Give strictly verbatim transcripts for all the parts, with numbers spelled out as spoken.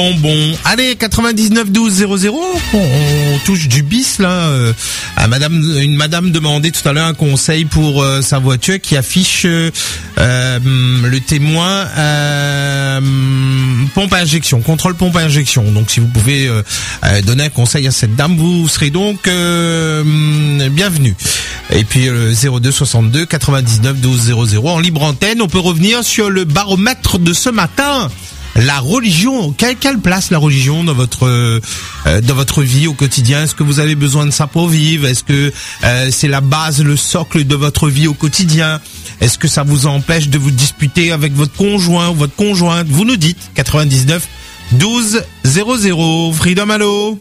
Bon, bon, allez, quatre-vingt-dix-neuf douze zéro zéro, on, on touche du bis là. Euh, à madame, une madame demandait tout à l'heure un conseil pour euh, sa voiture qui affiche euh, euh, le témoin euh, pompe à injection, contrôle pompe à injection. Donc si vous pouvez euh, euh, donner un conseil à cette dame, vous serez donc euh, bienvenue. Et puis euh, zéro deux soixante-deux quatre-vingt-dix-neuf douze zéro zéro en libre antenne. On peut revenir sur le baromètre de ce matin. La religion, quelle, quelle place la religion dans votre euh, dans votre vie au quotidien? Est-ce que vous avez besoin de ça pour vivre? Est-ce que euh, c'est la base, le socle de votre vie au quotidien? Est-ce que ça vous empêche de vous disputer avec votre conjoint ou votre conjointe? Vous nous dites quatre-vingt-dix-neuf douze zéro zéro. Freedom, allô?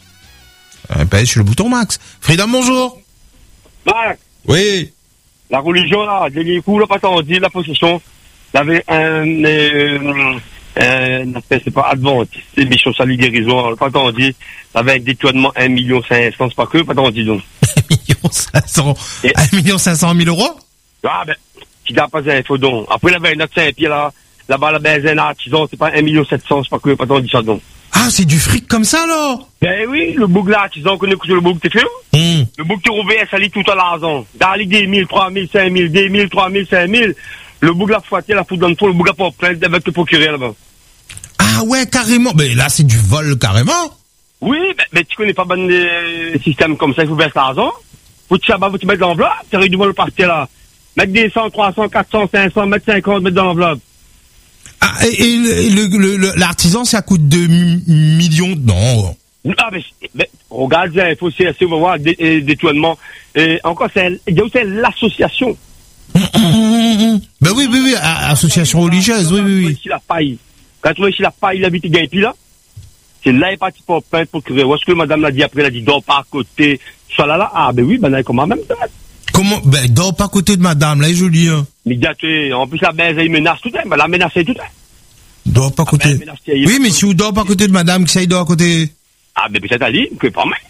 Euh, ben, sur le bouton Max. Freedom, bonjour. Max. Oui. La religion là, les coups là, pas tant dit la possession. Il y avait un euh, Euh, c'est pas adventiste, c'est mission salut guérison, pas tant dit, avec détournement un million cinq cents, c'est pas que, pas tant dit donc. un million cinq cents, un million cinq cent mille euros? Ah, ben, qui n'a pas un faux don. Après, il y avait un autre Saint-Pierre là, là-bas, la benzène artisan, c'est pas un million sept cents, c'est pas que, pas tant dit ça donc. Ah, c'est du fric comme ça, alors? Ben oui, le bouc là, artisan, connaît que le bouc, t'es fait, mmh. Le bouc qui rouvait, ça lit tout à l'argent. Dans les des mille, trois mille, cinq mille, des mille, trois mille, cinq mille. Le bouc la fouetté, la fout dans le fond, le bouc a pas plainte avec le procureur là-bas. Ah ouais, carrément. Mais là, c'est du vol, carrément. Oui, mais, mais tu connais pas bon euh, système comme ça, il faut verser l'argent. Faut que tu vas te mettre dans l'enveloppe, tu aurais du mal partir là. Mettre des cent, trois cents, quatre cents, cinq cents, mettre cinquante, mettre dans l'enveloppe. Ah, et, et le, le, le, l'artisan, ça coûte deux millions? Non. Ah, mais, mais regarde, il faut C S C, on va voir, dé, euh, détournement. Et encore, c'est, il y a aussi l'association. Mmh, mmh, mmh. Ben oui, oui, oui, association religieuse, oui, oui, oui. Ici, la paille. Quand tu vois ici la paille, il habite Gaipi, là, c'est là, il est parti pour peindre, pour créer. Où est-ce que madame l'a dit après, elle a dit, dors pas à côté, soit là, là. Ah, ben oui, ben là, comment même ça? Comment? Ben, dors pas à côté de madame, là, est joli, hein. Mais tu en plus, la baise, elle menace tout le temps, ben la menace, tout le temps. Dors pas à côté. Ben, oui, mais si vous dors pas à côté de madame, qui ça, il dort à côté? Ah, ben, c'est à dire, que pas mal.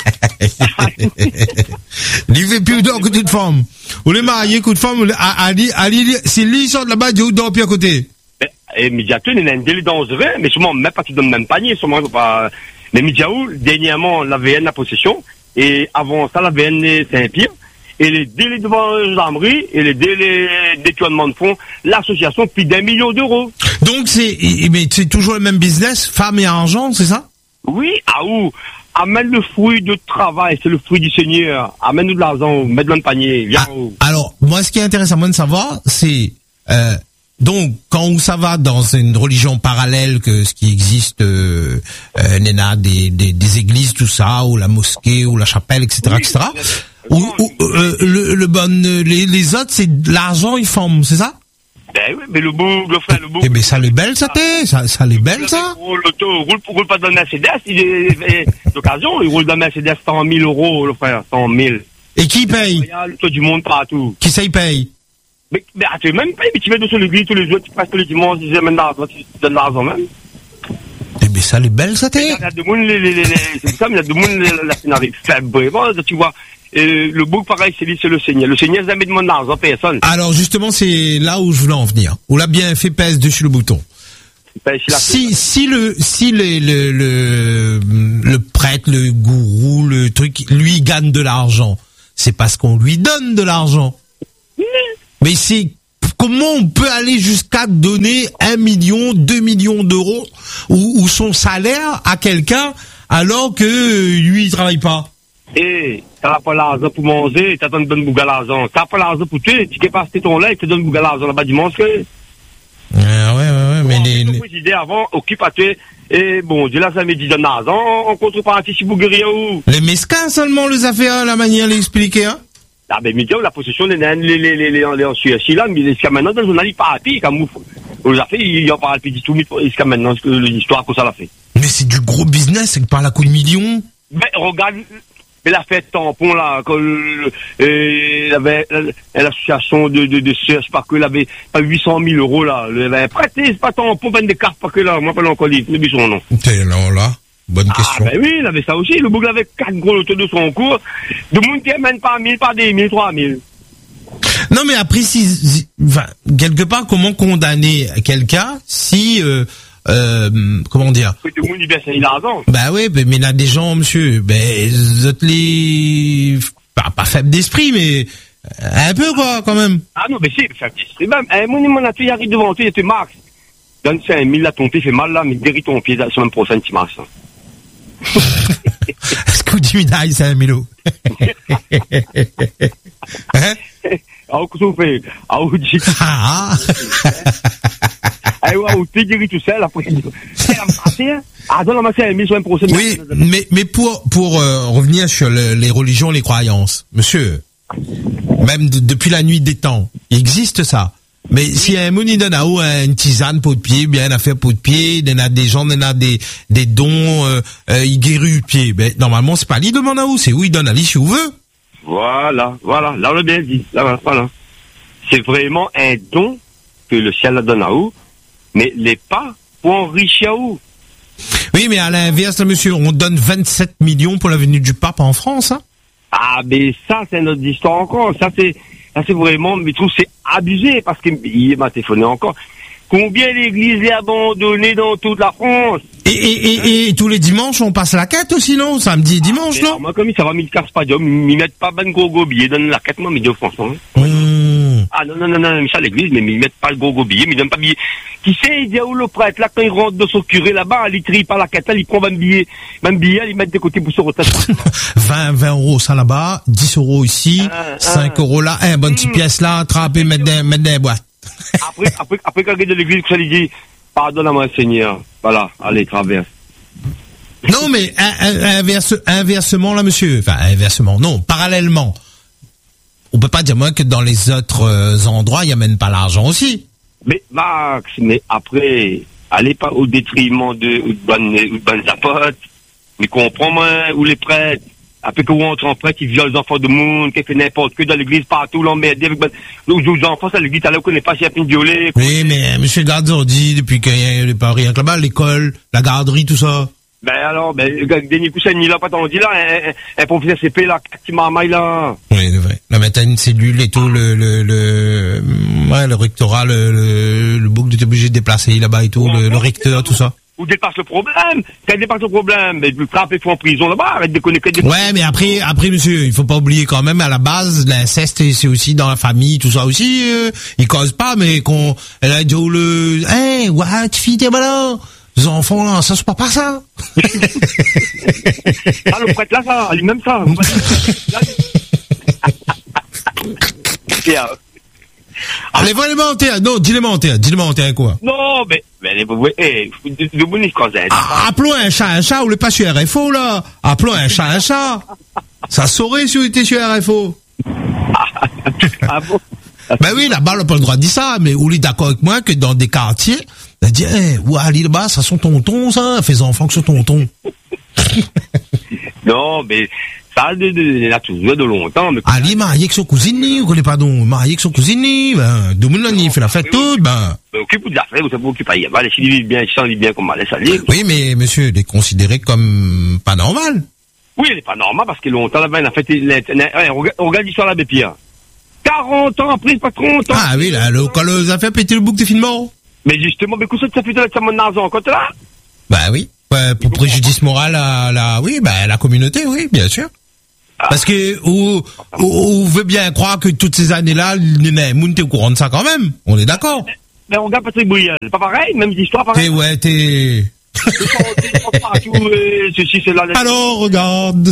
Il fait plus dehors que toute femme. Ou les mariés, coup de femme, Ali, Ali, si lui sort de là-bas, il dort plus à côté. Mais, et Midiatou, il y a un délit dangereux, mais sûrement, même pas qu'il donne le même panier, sûrement, pas, mais Midiaou, dernièrement, la V N, la possession, et avant ça, la V N, Saint-Pierre, et les délais devant la gendarmerie, et les délais d'étoilement de fonds, l'association, plus d'un million d'euros. Donc c'est, mais c'est toujours le même business, femme et argent, c'est ça? Oui, ah où? Amène le fruit de travail, c'est le fruit du Seigneur. Amène-nous de l'argent, mets-le dans le panier, viens. Ah, alors, moi, ce qui est intéressant, moi, de savoir, c'est, euh, donc, quand ça va dans une religion parallèle que ce qui existe, euh, euh, Néna, des, des, des églises, tout ça, ou la mosquée, ou la chapelle, et cetera, oui, et cetera. Ou, ou euh, le, le bon, les, les autres, c'est de l'argent, ils forment, c'est ça? Ben oui, mais le boug, le frère, le boug. Eh ben, ça les belle, ça t'est, ça, ça les belle, ça. L'auto roule, roule pas dans le Mercedes, il est, d'occasion, il roule dans le Mercedes cent mille euros, le frère, cent mille. Et qui paye? Il y a l'auto du monde partout. Qui ça, il paye? Mais, mais, ah, tu même paye, mais tu mets de sur l'église tous les jours, tu passes tous les dimanches, tu amènes l'argent, tu donnes l'argent même. Eh ben, ça les belle, ça t'est. Il y a de monde, les, les, les, c'est ça, mais il y a de monde, la scénario faible, vraiment, tu vois. Et le bouc, pareil, c'est lui, c'est le Seigneur. Le Seigneur, jamais demandé l'argent, personne. Alors, justement, c'est là où je voulais en venir. On l'a bien fait, pèse dessus le bouton. Si, si le, si le, le, le, le prêtre, le gourou, le truc, lui gagne de l'argent, c'est parce qu'on lui donne de l'argent. Mmh. Mais c'est, comment on peut aller jusqu'à donner un million, deux millions d'euros ou, ou son salaire à quelqu'un alors que lui, il travaille pas? Eh, t'as pas l'argent pour manger, t'as donné bonne bouga l'argent. T'as pas l'argent pour tuer, tu peux passer ton lait, tu te donnes bouga l'argent là-bas dimanche. Euh, ouais, ouais, ouais, mais les, les... président avant, occupe à tuer, et bon, Dieu là, ça me dit de l'argent, en contrepartie, si vous guérissez où? Les mesquins seulement, les affaires, la manière d'expliquer, hein? Ah, ben, Miguel, la possession des les, les, les, les, les, les, là, mais jusqu'à maintenant, dans le journal, il parle plus, comme vous, vous avez fait, il en parle plus du tout, mais jusqu'à maintenant, l'histoire que ça l'a fait. Mais c'est du gros business, c'est par la coup de millions. Ben, regarde, mais la fête tampon là, quand euh, il avait l'association de de de je sais pas que il avait pas huit cent mille euros là, il avait prêté, c'est pas tampon, ben des cartes pas que là, moi pas encore dit, mais son nom. T'es là là, bonne question. Ah ben oui, il avait ça aussi, le bouc avait quatre gros lotos de son cours, de monde qui amène pas mille, pas des mille, trois mille. Non mais après si, enfin, quelque part comment condamner quelqu'un si euh, euh, comment dire? Bah oui, mais il y a des gens, monsieur, ben, vous êtes les, pas, pas faibles d'esprit, mais un peu quoi, quand même. Ah non, mais c'est faible d'esprit. Même, un monument là, tu arrives devant toi, tu Max. Donne cinq mille là, ton pied fait mal là, mais guéris ton pied la semaine prochaine, tu marches. Est-ce que vous dites cinq mille euros? Hein? Ah, qu'est-ce que vous faites? Ah, vous dites. Ah, ah, vous te guéris tout seul, après. C'est la masse, hein? Ah, donne la masse à mille semaine prochaine. oui, mais, mais pour, pour, euh, revenir sur le, les religions, les croyances, monsieur, même de, depuis la nuit des temps, il existe ça. Mais s'il y a un moni donne à ou une tisane pour de pied, bien à faire pour de pied, il y a des gens, il y a des, des dons, euh, euh, il guérit le pied. Ben, normalement, c'est pas lui demande à où, c'est où il donne à lui si vous veut. Voilà, voilà, là on l'a bien dit, là, voilà. C'est vraiment un don que le ciel la donne à où, mais les pas pour enrichir à où. Oui, mais à l'inverse, là, monsieur, on donne vingt-sept millions pour la venue du pape en France, hein. Ah, mais ça, c'est notre histoire encore, ça c'est, ça c'est vraiment, mais je trouve que c'est abusé, parce qu'il m'a téléphoné encore. Combien l'église est abandonnée dans toute la France? Et, et, et, et tous les dimanches, on passe la quête aussi, non? Samedi et dimanche, ah, non? Moi, comme ça va, ils cassent pas d'homme, ils mettent pas ben gros gros billet, donnent la quête, moi, mais Dieu, franchement. Mmh. Ah, non, non, non, non, mais ça, l'église, mais ils mettent pas le gros gros billet, mais ils donnent pas de billet. Qui sait, il dit où le prêtre, là, quand il rentre de son curé, là-bas, il trie pas la quête, là, il prend même billet, même billet, il met de côté pour se retraite. vingt, vingt euros, ça là-bas, dix euros ici, ah, cinq ah. euros là, un bonne petite mmh. pièce là, attraper, mettre dans, mettre dans les boîtes. après, après, après, quand il de l'église, ça lui dit, pardonne-moi, Seigneur. Voilà, allez, traverse. Non, mais inverse, inversement, là, monsieur. Enfin, inversement, non, parallèlement. On peut pas dire, moi, que dans les autres euh, endroits, il n'y a même pas l'argent aussi. Mais, Max, mais après, allez pas au détriment de, ou de bonnes, ou de bonnes apôtres. Mais comprends, moi, ou les prêtres. Après qu'on rentre en prêtre, ils violent les enfants de monde, qui fait n'importe que dans l'église, partout, l'emmerder avec les enfants, ça, l'église, alors qu'on n'est pas si à peine violé. Oui, mais, euh, monsieur Gardon dit, depuis qu'il y a pas rien que là-bas, l'école, la garderie, tout ça. Ben alors, ben, Denis Poussin, il a pas tant dit là, un, un, un professeur C P là, qui m'a maille là. Oui, c'est vrai. Là, maintenant, une cellule et tout, le, le, le, ouais, le rectorat, le, le, le bouc, tu es obligé de déplacer là-bas et tout, ouais, le, le recteur, tout ça. Ou dépasse le problème. Quand il dépasse le problème, mais le frappe et faut en prison là-bas, arrête de connaître. Ouais, mais après, après, monsieur, il faut pas oublier quand même, à la base, l'inceste, c'est aussi dans la famille, tout ça aussi, euh, ils causent pas, mais qu'on, elle a dit, oh, le, hey, what, fille, t'es malin. Les enfants, là, ça se passe pas ça. Ah, le prêtre là, ça, lui-même ça. Allez, vraiment, mentir. Non, dis-le mentir. Dis-le mentir, quoi. Non, mais, mais, eh, de bonnes causes. Appelons un chat un chat, ou le pas sur R F O, là. Appelons un chat un chat. Ça saurait si on était sur R F O. Ah bon? Ben oui, là-bas, on n'a pas le droit de dire ça, mais vous êtes d'accord avec moi que dans des quartiers, on a dit, eh, ou allez là-bas, ça son tonton, ça, fais enfants que son tonton. Non, mais, ça, de, de, de, là, toujours de longtemps, mais. Ali, marié avec son cousine, vous connaissez pas donc, marié avec son cousine, ben, deux mille l'année, il fait la fête toute, ben. Ben, occupe des affaires, vous savez, occupe, il va, les filles vivent bien, ils s'en vivent bien, comme elle laisse aller. Oui, mais, monsieur, il est considéré comme pas normal. Oui, elle est pas normal, parce que longtemps, là-bas, il a fait, on regarde l'histoire là, Pierre. quarante ans après, pas trente ans. Ah oui, là, le, quand vous a fait péter le bouc de finement. Mais justement, mais qu'est-ce que ça fait de la mon argent, quand là? Bah oui. Ouais, pour préjudice moral à la, oui, bah, la communauté, oui, bien sûr. Ah. Parce que, ou, ou, ou veut bien croire que toutes ces années-là, le monde était au courant de ça quand même. On est d'accord. Mais, mais on regarde Patrick Bouillal. Pas pareil, même histoire pareil. T'es, ouais, t'es, alors, regarde.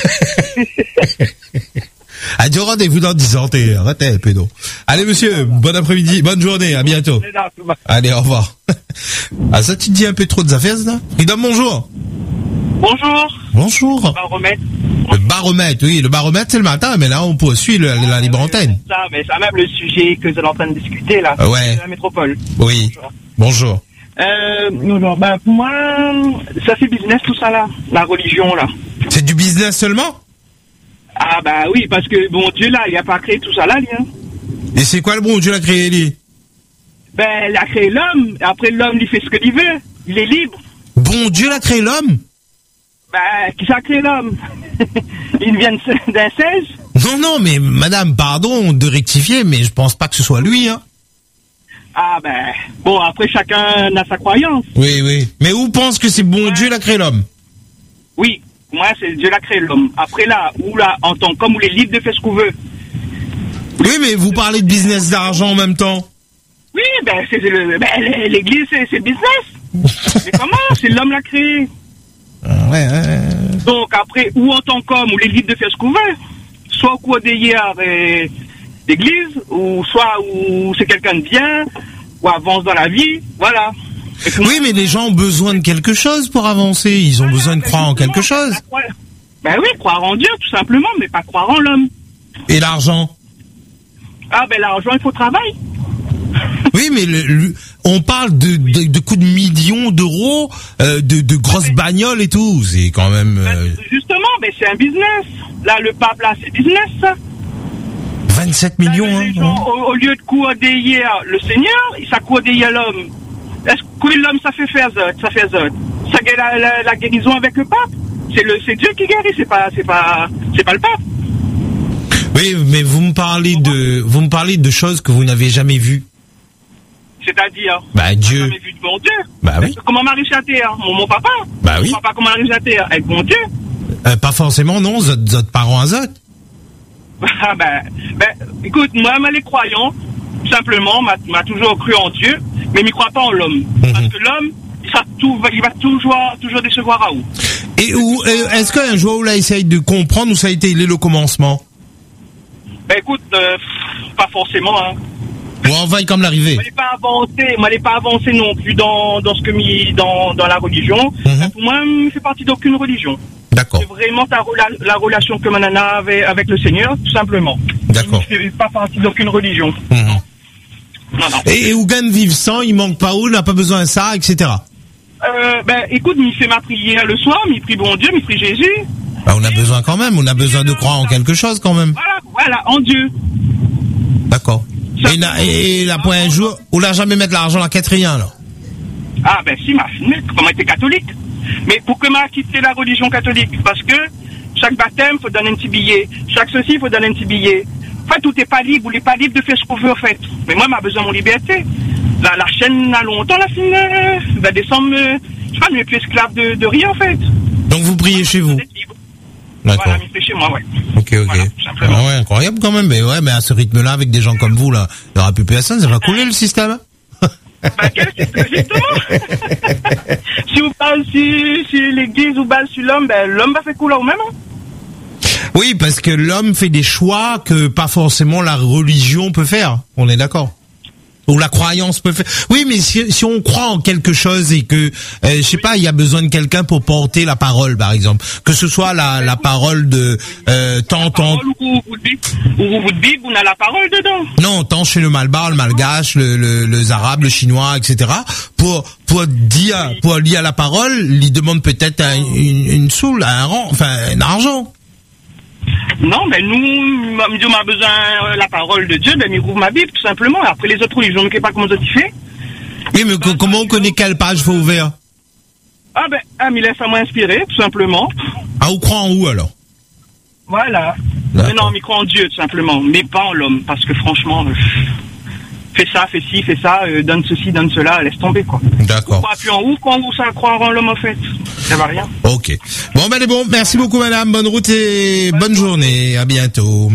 Adieu, rendez-vous dans dix ans, t'es, arrêtez, pédo. Allez, monsieur, bon après-midi, bonne journée, à bientôt. Allez, au revoir. Ah, ça, tu te dis un peu trop de affaires, ça? Freedom, bonjour. Bonjour. Bonjour. Le baromètre. Le baromètre, oui, le baromètre, c'est le matin, mais là, on poursuit le, la libre antenne. Ça, mais c'est même le sujet que vous êtes en train de discuter, là. Euh, ouais. De la métropole. Oui. Bonjour. Bonjour. Euh, non, bah, pour moi, ça c'est business, tout ça, là. La religion, là. C'est du business seulement? Ah, bah oui, parce que, bon Dieu, là, il a pas créé tout ça, là, lui, hein. Et c'est quoi le bon Dieu l'a créé, lui? Ben, il a créé l'homme, après l'homme, il fait ce qu'il veut. Il est libre. Bon Dieu l'a créé l'homme? Ben, qui ça a créé l'homme? Il vient d'un seize? Non, non, mais madame, pardon de rectifier, mais je pense pas que ce soit lui, hein. Ah ben, bon, après chacun a sa croyance. Oui, oui. Mais où pense que c'est bon Dieu l'a créé l'homme? Oui, moi c'est Dieu l'a créé l'homme. Après là, où là, en tant qu'homme, où les libres de faire ce qu'on veut. Oui, mais vous parlez de business d'argent en même temps. Oui, ben c'est le, ben, l'église c'est, c'est business. Mais comment? C'est l'homme l'a créé. Ouais, ouais. Donc après, ou en tant qu'homme, où les libres de faire ce qu'on veut. Soit au cours des hier et d'église, ou soit où c'est quelqu'un de bien, ou avance dans la vie, voilà. Oui, mais les gens ont besoin de quelque chose pour avancer. Ils ont besoin de croire en quelque chose. Ben oui, croire en Dieu, tout simplement, mais pas croire en l'homme. Et l'argent? Ah ben l'argent, il faut travailler. Oui, mais le, le, on parle de, de, de coups de millions d'euros, euh, de, de grosses bagnoles et tout. C'est quand même... Euh... Ben, justement, ben c'est un business. Là, le pape, là, c'est business, ça. vingt-sept millions, là, hein. Gens, au, au lieu de courir le Seigneur, ça court l'homme. Est-ce que l'homme, ça fait faire zot, ça fait zot. Ça gagne la, la, la guérison avec le pape. C'est le, c'est Dieu qui guérit, c'est pas, c'est pas, c'est pas le pape. Oui, mais vous me parlez de, vous me parlez de choses que vous n'avez jamais vues. C'est-à-dire? Bah, Dieu. Jamais vu de bon Dieu. Bah oui. Comment Marie à terre? Mon, mon papa? Bah oui. Mon papa, comment Marie à terre? Avec bon Dieu? Euh, pas forcément, non, zot, zot parents à zot. Ah ben, ben, écoute, moi, moi les croyants, simplement, m'a, m'a toujours cru en Dieu, mais ne croit pas en l'homme. Mm-hmm. Parce que l'homme, ça, tout, il va toujours, toujours décevoir à où. Et où, est-ce qu'un jour, vous essayé de comprendre où ça a été le commencement? Ben écoute, euh, pas forcément, hein. Bon, on va y comme l'arrivée. Moi, n'allais pas avancer, moi, n'allais pas avancer non plus dans, dans ce que mis, dans, dans la religion. Mm-hmm. Pour moi, je ne fais partie d'aucune religion. D'accord. C'est vraiment ta, la, la relation que Manana avait avec le Seigneur, tout simplement. D'accord. Je ne fais pas partie d'aucune religion. Mmh. Non, non. Et, et Ougan vive sans, il manque pas où, n'a pas besoin de ça, et cetera. Euh, ben, écoute, il fait ma prière le soir, il prie bon Dieu, il prie Jésus. Bah, on a et besoin quand même, on a besoin de croire en quelque chose quand même. Voilà, voilà, en Dieu. D'accord. Et, na, et, et la point un jour, on l'a jamais mettre l'argent à Catherine, là. Ah, ben si, ma fille, comment était catholique. Mais pour que m'a quitté la religion catholique, parce que chaque baptême, faut donner un petit billet. Chaque ceci, faut donner un petit billet. En fait, tout n'est pas libre, on n'est pas libre de faire ce qu'on veut, en fait. Mais moi, m'a besoin de mon liberté. La, la chaîne a longtemps, la fine, euh, va descendre, euh, je sais pas, mais plus esclave de, de rien, en fait. Donc vous priez chez vous? D'accord. Voilà, mais chez moi, ouais. Ok, ok. Voilà, ah ouais, incroyable quand même, mais ouais, mais à ce rythme-là, avec des gens comme vous, là, il n'y aura plus personne, ça va couler le système. Bah, quel système, justement? Si vous parlez si, si l'église ou balle sur l'homme, ben, l'homme va faire couler au même, hein? Oui, parce que l'homme fait des choix que pas forcément la religion peut faire. On est d'accord? Ou la croyance peut faire. Oui, mais si, si on croit en quelque chose et que, euh, je sais pas, il y a besoin de quelqu'un pour porter la parole, par exemple. Que ce soit la, la parole de, euh, tant, tant. Ou vous dites, ou vous dites, on a la parole dedans. Non, tant chez le malbar, le malgache, le, le, le arabe, le chinois, et cetera. Pour, pour dire, pour lire la parole, il demande peut-être un, une, une soule, un rang, enfin, un argent. Non, ben nous, Dieu m'a besoin de la parole de Dieu, ben il rouvre ma Bible, tout simplement. Après les autres religions, je ne sais pas comment ça s'y fait. Oui, mais ben, comment on connaît quelle page faut ouvrir? Ah ben, ah, mais laisse à moi inspirer, tout simplement. Ah, on croit en où, alors? Voilà. Mais non, mais croit en Dieu, tout simplement, mais pas en l'homme, parce que franchement, euh, fais ça, fais ci, fais ça, euh, donne ceci, donne cela, laisse tomber, quoi. D'accord. On croit plus en où, quand où ça croire en l'homme, en fait. Ça va rien. Ok. Bon, ben, bon. Merci beaucoup, madame. Bonne route et bonne, bonne journée. À bientôt.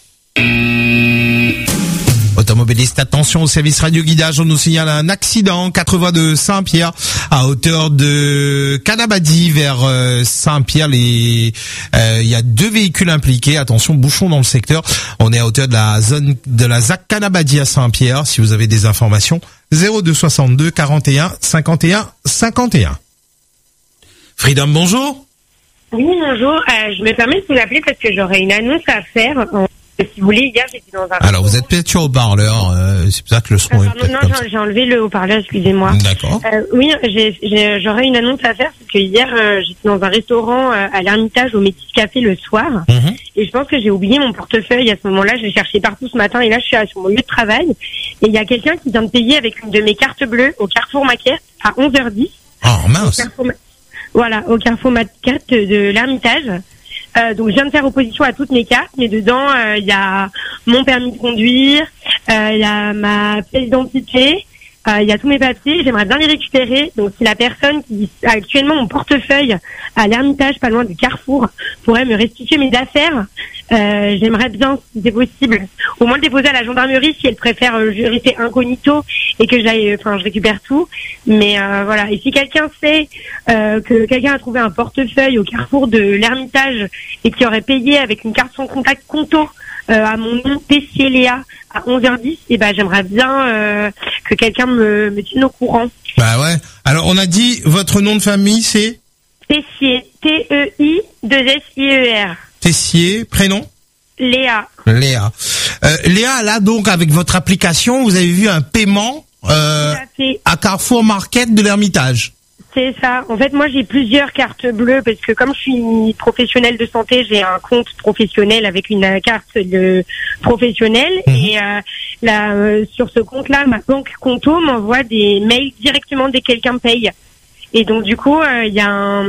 Automobiliste, attention au service radio guidage, on nous signale un accident, quatre voies de Saint-Pierre, à hauteur de Kanabadi vers euh, Saint-Pierre. Les, euh, il y a deux véhicules impliqués. Attention, bouchon dans le secteur. On est à hauteur de la zone de la Z A C Kanabadi à Saint-Pierre. Si vous avez des informations, zéro deux soixante-deux quarante et un cinquante et un cinquante et un. Freedom, bonjour. Oui, bonjour. Euh, je me permets de vous appeler parce que j'aurais une annonce à faire. En... Si vous voulez, hier, j'étais dans un... Alors, vous êtes peut-être sur haut-parleur, euh, c'est pour ça que le son ah, est peut-être Non, comme non, j'ai enlevé le haut-parleur, excusez-moi. D'accord. Euh, oui, j'ai, j'ai, j'aurais une annonce à faire parce que hier, euh, j'étais dans un restaurant euh, à l'Ermitage au Métis Café le soir. Mm-hmm. Et je pense que j'ai oublié mon portefeuille à ce moment-là. Je l'ai cherché partout ce matin et là, je suis sur mon lieu de travail. Et il y a quelqu'un qui vient de payer avec une de mes cartes bleues au Carrefour Maquette à onze heures dix. Oh, mince. Au Ma... Voilà, au Carrefour Maquette de l'Ermitage. Euh, donc je viens de faire opposition à toutes mes cartes, mais dedans il euh, y a mon permis de conduire, il euh, y a ma pièce d'identité Il euh, y a tous mes papiers, j'aimerais bien les récupérer. Donc si la personne qui a actuellement mon portefeuille à l'Ermitage, pas loin du Carrefour, pourrait me restituer mes affaires, euh, j'aimerais bien, si c'est possible, au moins le déposer à la gendarmerie si elle préfère euh, rester incognito et que j'aille, enfin je récupère tout. Mais euh, voilà. Et si quelqu'un sait euh, que quelqu'un a trouvé un portefeuille au Carrefour de l'Ermitage et qui aurait payé avec une carte sans contact Conto euh, à mon nom Tessier Léa à onze heures dix, et ben j'aimerais bien euh, que quelqu'un me, me tienne au courant. Bah ouais. Alors on a dit votre nom de famille c'est Tessier, T E I deux S I E R. Tessier, prénom Léa. Léa. Euh, Léa, là donc avec votre application, vous avez vu un paiement euh, à Carrefour Market de l'Ermitage. C'est ça. En fait, moi, j'ai plusieurs cartes bleues parce que comme je suis professionnelle de santé, j'ai un compte professionnel avec une euh, carte de professionnelle. Mmh. Et euh, là, euh, sur ce compte-là, ma banque Conto m'envoie des mails directement dès que quelqu'un paye. Et donc, du coup, il euh, y a un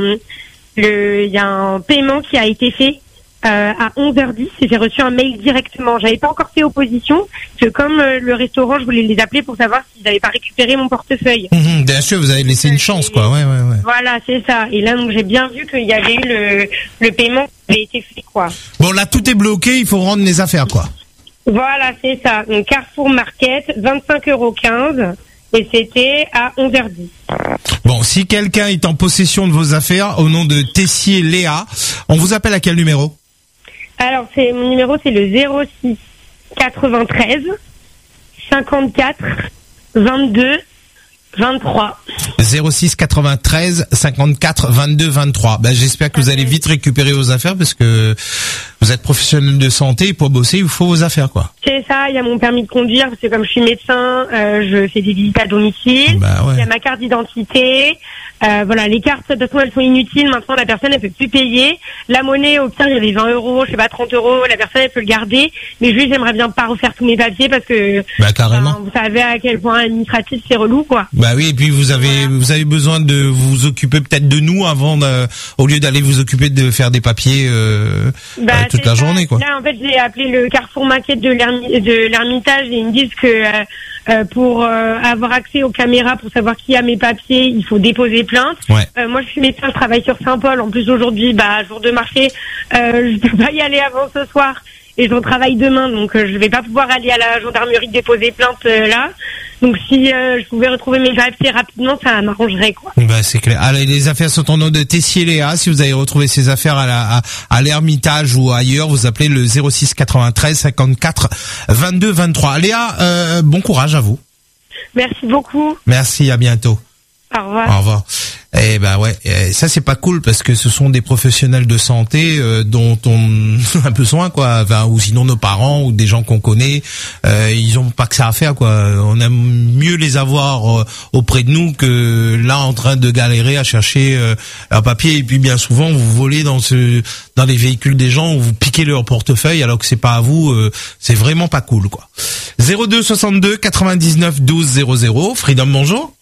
le il y a un paiement qui a été fait Euh, à onze heures dix et j'ai reçu un mail directement. J'avais pas encore fait opposition, parce que comme euh, le restaurant, je voulais les appeler pour savoir s'ils n'avaient pas récupéré mon portefeuille. Mmh, bien sûr, vous avez laissé une chance, et, quoi. Ouais, ouais, ouais. Voilà, c'est ça. Et là, donc, j'ai bien vu qu'il y avait eu le, le paiement qui avait été fait, quoi. Bon, là, tout est bloqué, il faut rendre les affaires, quoi. Voilà, c'est ça. Donc, Carrefour Market, vingt-cinq euros quinze. Et c'était à onze heures dix. Bon, si quelqu'un est en possession de vos affaires, au nom de Tessier Léa, on vous appelle à quel numéro? Alors, c'est mon numéro, c'est le zéro six quatre-vingt-treize cinquante-quatre vingt-deux vingt-trois. zéro six quatre-vingt-treize cinquante-quatre vingt-deux vingt-trois. Ben, j'espère que vous allez vite récupérer vos affaires parce que vous êtes professionnel de santé et pour bosser, il vous faut vos affaires, quoi. C'est ça, il y a mon permis de conduire parce que comme je suis médecin, euh, je fais des visites à domicile. Bah ouais. Il y a ma carte d'identité. Euh, voilà, les cartes, de toute façon, elles sont inutiles. Maintenant, la personne, elle peut plus payer. La monnaie, au pire, il y avait vingt euros, je sais pas, trente euros. La personne, elle peut le garder. Mais juste, j'aimerais bien pas refaire tous mes papiers parce que, bah, carrément. Euh, vous savez à quel point administratif c'est relou, quoi. Bah oui, et puis vous avez, voilà. vous avez besoin de vous occuper peut-être de nous avant de, au lieu d'aller vous occuper de faire des papiers, euh, bah, euh toute la ça. journée, quoi. Là, en fait, j'ai appelé le Carrefour Market de l'Ermi- de l'Ermitage et ils me disent que, euh, euh, pour euh, avoir accès aux caméras, pour savoir qui a mes papiers, il faut déposer plainte. Ouais. Euh, moi, je suis médecin, je travaille sur Saint-Paul. En plus, aujourd'hui, bah, jour de marché, euh, je peux pas y aller avant ce soir. Et je retravaille demain, donc euh, je vais pas pouvoir aller à la gendarmerie déposer plainte euh, là. Donc si euh, je pouvais retrouver mes papiers rapidement, ça m'arrangerait, quoi. Bah c'est clair. Allez, les affaires sont en nom de Tessier Léa. Si vous avez retrouvé ces affaires à la à, à l'Ermitage ou ailleurs, vous appelez le zéro six quatre-vingt-treize cinquante-quatre vingt-deux vingt-trois. Léa, euh, bon courage à vous. Merci beaucoup. Merci, à bientôt. Au revoir. Au revoir. Eh ben ouais, ça c'est pas cool parce que ce sont des professionnels de santé euh, dont on a besoin, quoi, enfin, ou sinon nos parents ou des gens qu'on connaît, euh, ils ont pas que ça à faire, quoi. On aime mieux les avoir euh, auprès de nous que là en train de galérer à chercher euh, un papier, et puis bien souvent vous volez dans ce dans les véhicules des gens, vous piquez leur portefeuille alors que c'est pas à vous, euh, c'est vraiment pas cool, quoi. zéro deux soixante-deux quatre-vingt-dix-neuf douze zéro zéro. Freedom, bonjour.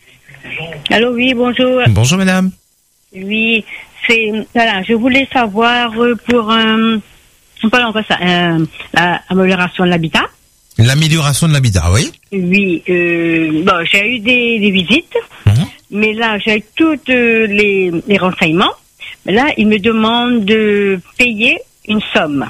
Allô, oui, bonjour. Bonjour, madame. Oui, c'est, voilà, je voulais savoir euh, pour, euh, pardon, quoi ça, euh, l'amélioration de l'habitat. L'amélioration de l'habitat, oui. Oui, euh, bon, j'ai eu des, des visites, mmh. mais là, j'ai tous euh, les, les renseignements. Mais là, ils me demandent de payer une somme.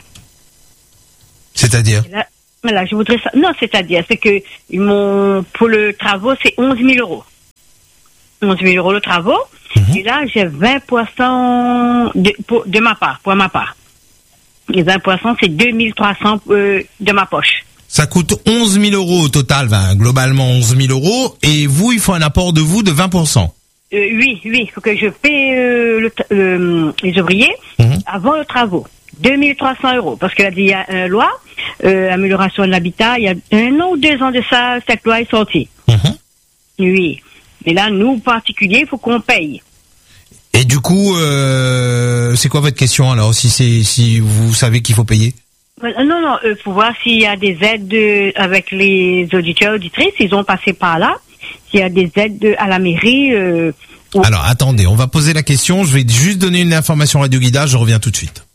C'est-à-dire? Là, voilà, je voudrais ça. Non, c'est-à-dire, c'est que ils m'ont, pour le travaux, c'est onze mille euros. onze mille euros le travaux, mmh. et là, j'ai vingt pour cent de, pour, de ma part, pour ma part. Les vingt pour cent, c'est deux mille trois cents euh, de ma poche. Ça coûte onze mille euros au total, ben, globalement onze mille euros, et vous, il faut un apport de vous de vingt pour cent. Euh, oui, oui, il faut que je paie euh, le, euh, les ouvriers mmh. avant le travaux. deux mille trois cents euros, parce qu'il y a une loi, euh, amélioration de l'habitat, il y a un an ou deux ans de ça, cette loi est sortie. Mmh. Oui. Mais là, nous, particuliers, il faut qu'on paye. Et du coup, euh, c'est quoi votre question alors, si c'est si vous savez qu'il faut payer? Non, non, il euh, faut voir s'il y a des aides de, avec les auditeurs, auditrices, ils ont passé par là. S'il y a des aides de, à la mairie. Euh, ou... Alors, attendez, on va poser la question. Je vais juste donner une information Radio Guidage, je reviens tout de suite.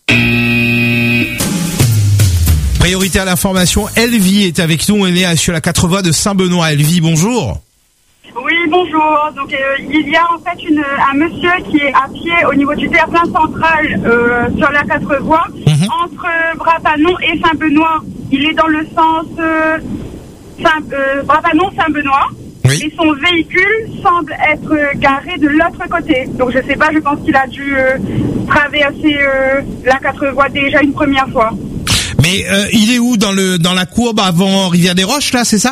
Priorité à l'information, Elvie est avec nous, elle est sur la quatre voies de Saint-Benoît. Elvie, bonjour. bonjour. Donc, euh, il y a en fait une, un monsieur qui est à pied au niveau du terre-plein central euh, sur la quatre voies, mm-hmm. entre Brapanon et Saint-Benoît. Il est dans le sens euh, Saint, euh, Brapanon-Saint-Benoît. Oui. Et son véhicule semble être garé de l'autre côté. Donc, je sais pas, je pense qu'il a dû euh, traverser euh, la quatre voies déjà une première fois. Mais euh, il est où dans le dans la courbe avant Rivière-des-Roches, là, c'est ça?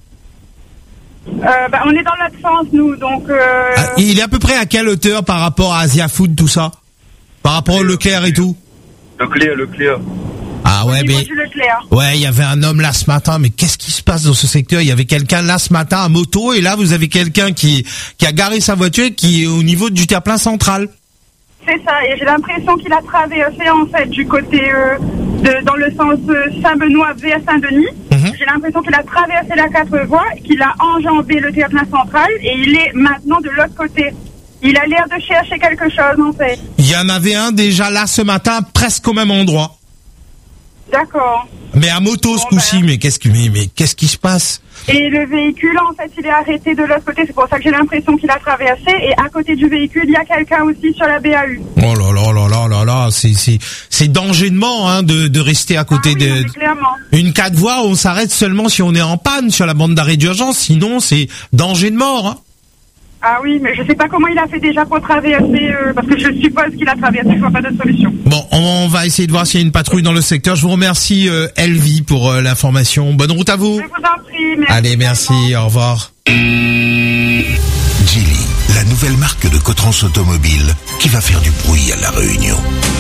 Euh, bah, on est dans l'autre sens, nous, donc... Euh... Ah, il est à peu près à quelle hauteur par rapport à Asia Food, tout ça? Par rapport au Leclerc et tout? Leclerc, Leclerc. Ah ouais, mais... Ouais, il y avait un homme là ce matin, mais qu'est-ce qui se passe dans ce secteur? Il y avait quelqu'un là ce matin à moto, et là, vous avez quelqu'un qui, qui a garé sa voiture qui est au niveau du terre-plein central. C'est ça, et j'ai l'impression qu'il a traversé, en fait, du côté... Euh, de, dans le sens euh, Saint-Benoît vers Saint-Denis. Mmh. J'ai l'impression qu'il a traversé la quatre voies, qu'il a enjambé le terre-plein central, et il est maintenant de l'autre côté. Il a l'air de chercher quelque chose, en fait. Il y en avait un déjà là ce matin, presque au même endroit. D'accord. Mais à moto bon, ce coup-ci, ben... mais qu'est-ce que, mais, mais qu'est-ce qui se passe? Et le véhicule, en fait, il est arrêté de l'autre côté. C'est pour ça que j'ai l'impression qu'il a traversé. Et à côté du véhicule, il y a quelqu'un aussi sur la B A U. Oh là là là là là là, c'est c'est c'est danger de mort, hein, de de rester à côté ah oui, de non, clairement. Une quatre voies. On s'arrête seulement si on est en panne sur la bande d'arrêt d'urgence. Sinon, c'est danger de mort. Hein. Ah oui, mais je sais pas comment il a fait déjà pour traverser, euh, parce que je suppose qu'il a traversé, je vois pas d'autre solution. Bon, on va essayer de voir s'il y a une patrouille dans le secteur. Je vous remercie, euh, Elvie, pour euh, l'information. Bonne route à vous. Je vous en prie, merci. Allez, merci, au revoir. Geely, la nouvelle marque de Cotrans Automobile qui va faire du bruit à La Réunion.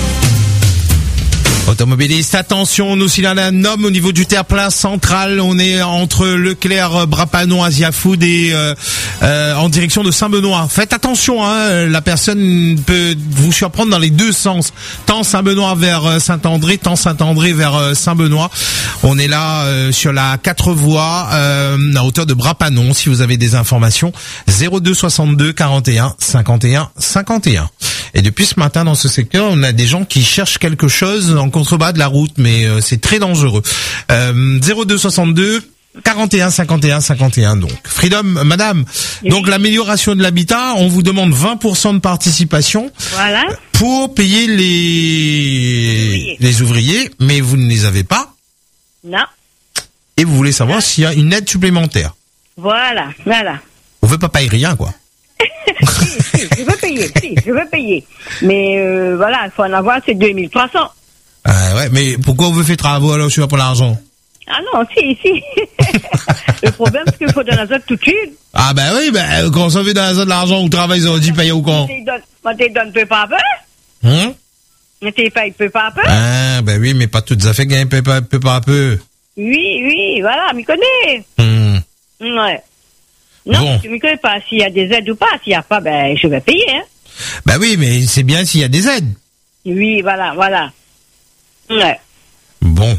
Automobiliste, attention, nous s'il y en a un homme au niveau du terre-plein central, on est entre Leclerc, Brapanon, Asia Food et euh, euh, en direction de Saint-Benoît. Faites attention, hein, la personne peut vous surprendre dans les deux sens, tant Saint-Benoît vers Saint-André, tant Saint-André vers Saint-Benoît. On est là euh, sur la quatre voies euh, à hauteur de Brapanon. Si vous avez des informations, zéro deux soixante-deux quarante et un cinquante et un cinquante et un. Et depuis ce matin dans ce secteur, on a des gens qui cherchent quelque chose en contrebas de la route, mais euh, c'est très dangereux. Euh, zéro deux soixante-deux quarante et un cinquante et un cinquante et un donc. Freedom, madame. Oui. Donc l'amélioration de l'habitat, on vous demande vingt pour cent de participation. Voilà. Pour payer les ouvriers. les ouvriers, mais vous ne les avez pas. Non. Et vous voulez savoir s'il y a une aide supplémentaire. Voilà, voilà. On veut pas payer rien, quoi. si, si, je veux payer, si, je veux payer. Mais euh, voilà, il faut en avoir, c'est deux mille trois cents. Ah ouais, mais pourquoi vous faites travaux alors je suis pas pour l'argent? Ah non, si, si. Le problème, c'est qu'il faut donner la zone tout de suite. Ah ben oui, ben quand on fait dans la zone de l'argent, on travaille, ils ont dit payer au con. On te donne peu par peu. Hein? On te paye peu par peu. Ah ben oui, mais pas toutes les affaires gagnent peu par peu. Par peu. Oui, oui, voilà, m'y connais. Hum. Ouais. Non, bon. Je ne me connais pas s'il y a des aides ou pas. S'il n'y a pas, ben, je vais payer, hein. Ben oui, mais c'est bien s'il y a des aides. Oui, voilà, voilà. Ouais. Bon.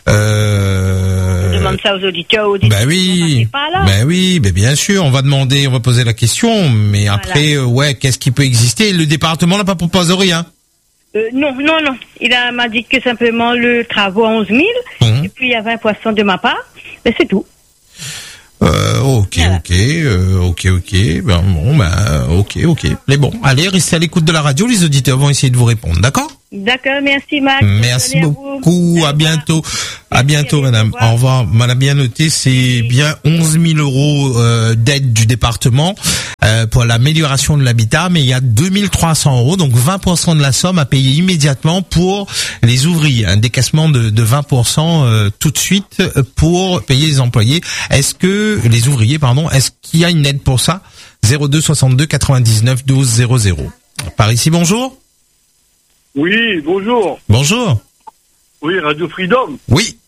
Euh... On demande ça aux auditeurs, aux auditeurs. Ben oui. Pas là. Ben oui, ben bien sûr, on va demander, on va poser la question, mais voilà. Après, euh, ouais, qu'est-ce qui peut exister? Le département n'a pas proposé rien. Euh, non, non, non. Il a, m'a dit que simplement le travaux à onze mille, mmh. et puis il y a vingt pour cent de ma part, mais c'est tout. Euh, ok, voilà. ok, euh, ok, ok, ben bon, ben, ok, ok. Mais bon, allez, restez à l'écoute de la radio, les auditeurs vont essayer de vous répondre, d'accord? D'accord, merci Max. Merci beaucoup, à, à bientôt. À bientôt, madame. Au revoir. On a bien noté, c'est bien onze mille euros euh, d'aide du département euh, pour l'amélioration de l'habitat, mais il y a deux mille trois cents euros, donc vingt pour cent de la somme à payer immédiatement pour les ouvriers. Un décaissement de, de vingt pour cent euh, tout de suite pour payer les employés. Est-ce que, les ouvriers, pardon, est-ce qu'il y a une aide pour ça? zéro deux soixante-deux quatre-vingt-dix-neuf douze zéro zéro. Par ici, bonjour. Oui, bonjour. Bonjour. Oui, Radio Freedom. Oui.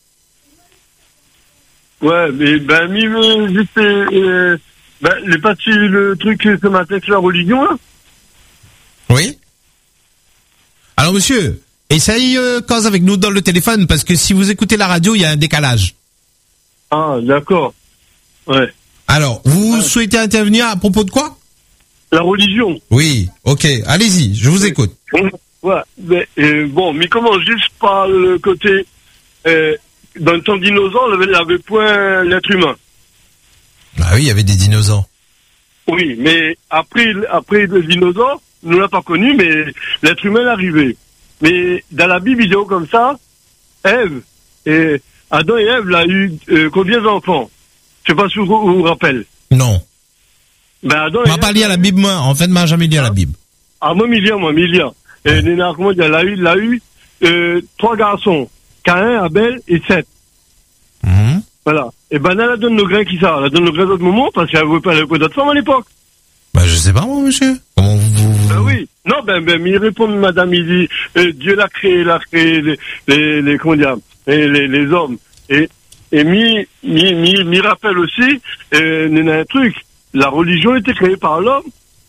Ouais, mais ben, mais juste, euh, ben, les parties, le truc ce matin sur la religion, là. Oui. Alors, monsieur, essaye euh, cause avec nous dans le téléphone, parce que si vous écoutez la radio, il y a un décalage. Ah, d'accord. Ouais. Alors, vous ouais. souhaitez intervenir à propos de quoi? La religion. Oui, ok, allez-y, je vous écoute. Ouais, mais euh, bon, mais comment juste par le côté euh, dans le temps dinosaure, il n'y avait point l'être humain. Ah oui, il y avait des dinosaures. Oui, mais après, après le dinosaure, nous l'a pas connu, mais l'être humain est arrivé. Mais dans la Bible, vidéo comme ça, Ève, et Adam et Ève, là, eu euh, combien d'enfants? Je sais pas si vous vous, vous rappelez. Non. Ben, Adam on m'a pas lu à la Bible, moi. En fait, m'a jamais lu à la Bible. Ah, moi, Milia, moi, Milia. Et ouais. Néna, comment dire, elle a eu, elle a eu, euh, trois garçons. Caïn, Abel et Seth. Mmh. Voilà. Et ben, elle donne nos grains qui ça. Elle donne nos grains d'autres moments parce qu'elle veut pas, elle veut pas d'autres femmes à l'époque. Ben, je sais pas, moi, monsieur. Comment vous, vous... Ben oui. Non, ben, ben, il répond, madame, il dit, euh, Dieu l'a créé, l'a créé, les, les, les, comment dire, les, les, les hommes. Et, et mi, mi, mi, mi rappelle aussi, euh, il y a un truc. La religion a été créée par l'homme,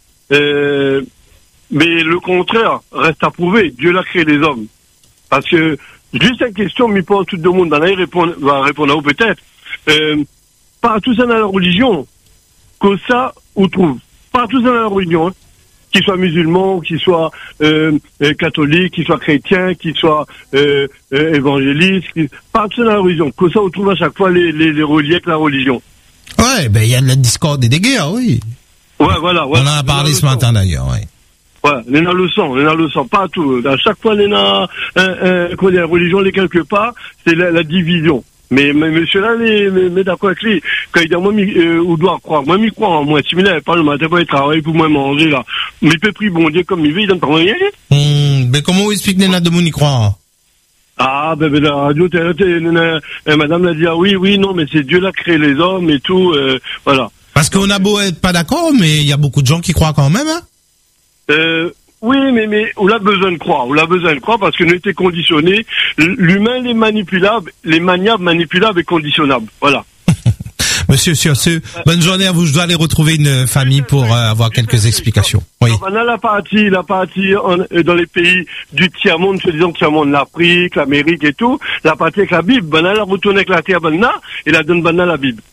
euh, mais le contraire reste à prouver. Dieu l'a créé les hommes. Parce que, juste une question, mais pas tout le monde, ben là, il répond, va répondre à vous peut-être. Euh, partout ça dans la religion, que ça, on trouve. Partout ça dans la religion, hein. Qu'ils soient musulmans, qu'ils soient euh, euh, catholiques, qu'ils soient chrétiens, qu'ils soient euh, euh, évangélistes, qu'ils... partout dans la religion. Que ça, on trouve à chaque fois les, les, les reliés avec la religion. Ouais, ben il y a de la discorde et des guerres, oui. Ouais, voilà. Ouais. On en a parlé ce matin d'ailleurs, oui. Ouais, on a le sang, on a le sang, partout. À chaque fois, on a un, un, comment dire, la religion, les quelque part, c'est la, la division. Mais, mais monsieur là, mais, mais, mais d'accord avec lui, quand il dit moi, euh, on doit croire, moi, m'y croire en moi, si il n'avait pas le matin, pas il travaille pour moi manger là. Mais il peut prier bon Dieu comme il veut, il donne pas rien. Hum, mais comment vous expliquez Néna de mon y croire? Ah, ben, ben, la radio, t'es, t'es, t'es, t'es, madame l'a dit, ah oui, oui, non, mais c'est Dieu l'a créé les hommes et tout, euh, voilà. Parce qu'on a beau être pas d'accord, mais il y a beaucoup de gens qui croient quand même, hein? Euh, oui, mais, mais, on a besoin de croire, on a besoin de croire parce que nous était conditionnés. L'humain, il est manipulable, les maniables, manipulables et conditionnables. Voilà. Monsieur, sur ce, bonne journée à vous. Je dois aller retrouver une famille pour euh, avoir quelques explications. Oui. On a la partie, la partie en, dans les pays du tiers-monde, se disant tiers-monde, l'Afrique, l'Amérique et tout, la partie avec la Bible, ben là, la retourne avec la terre, ben là, et la donne ben là la Bible.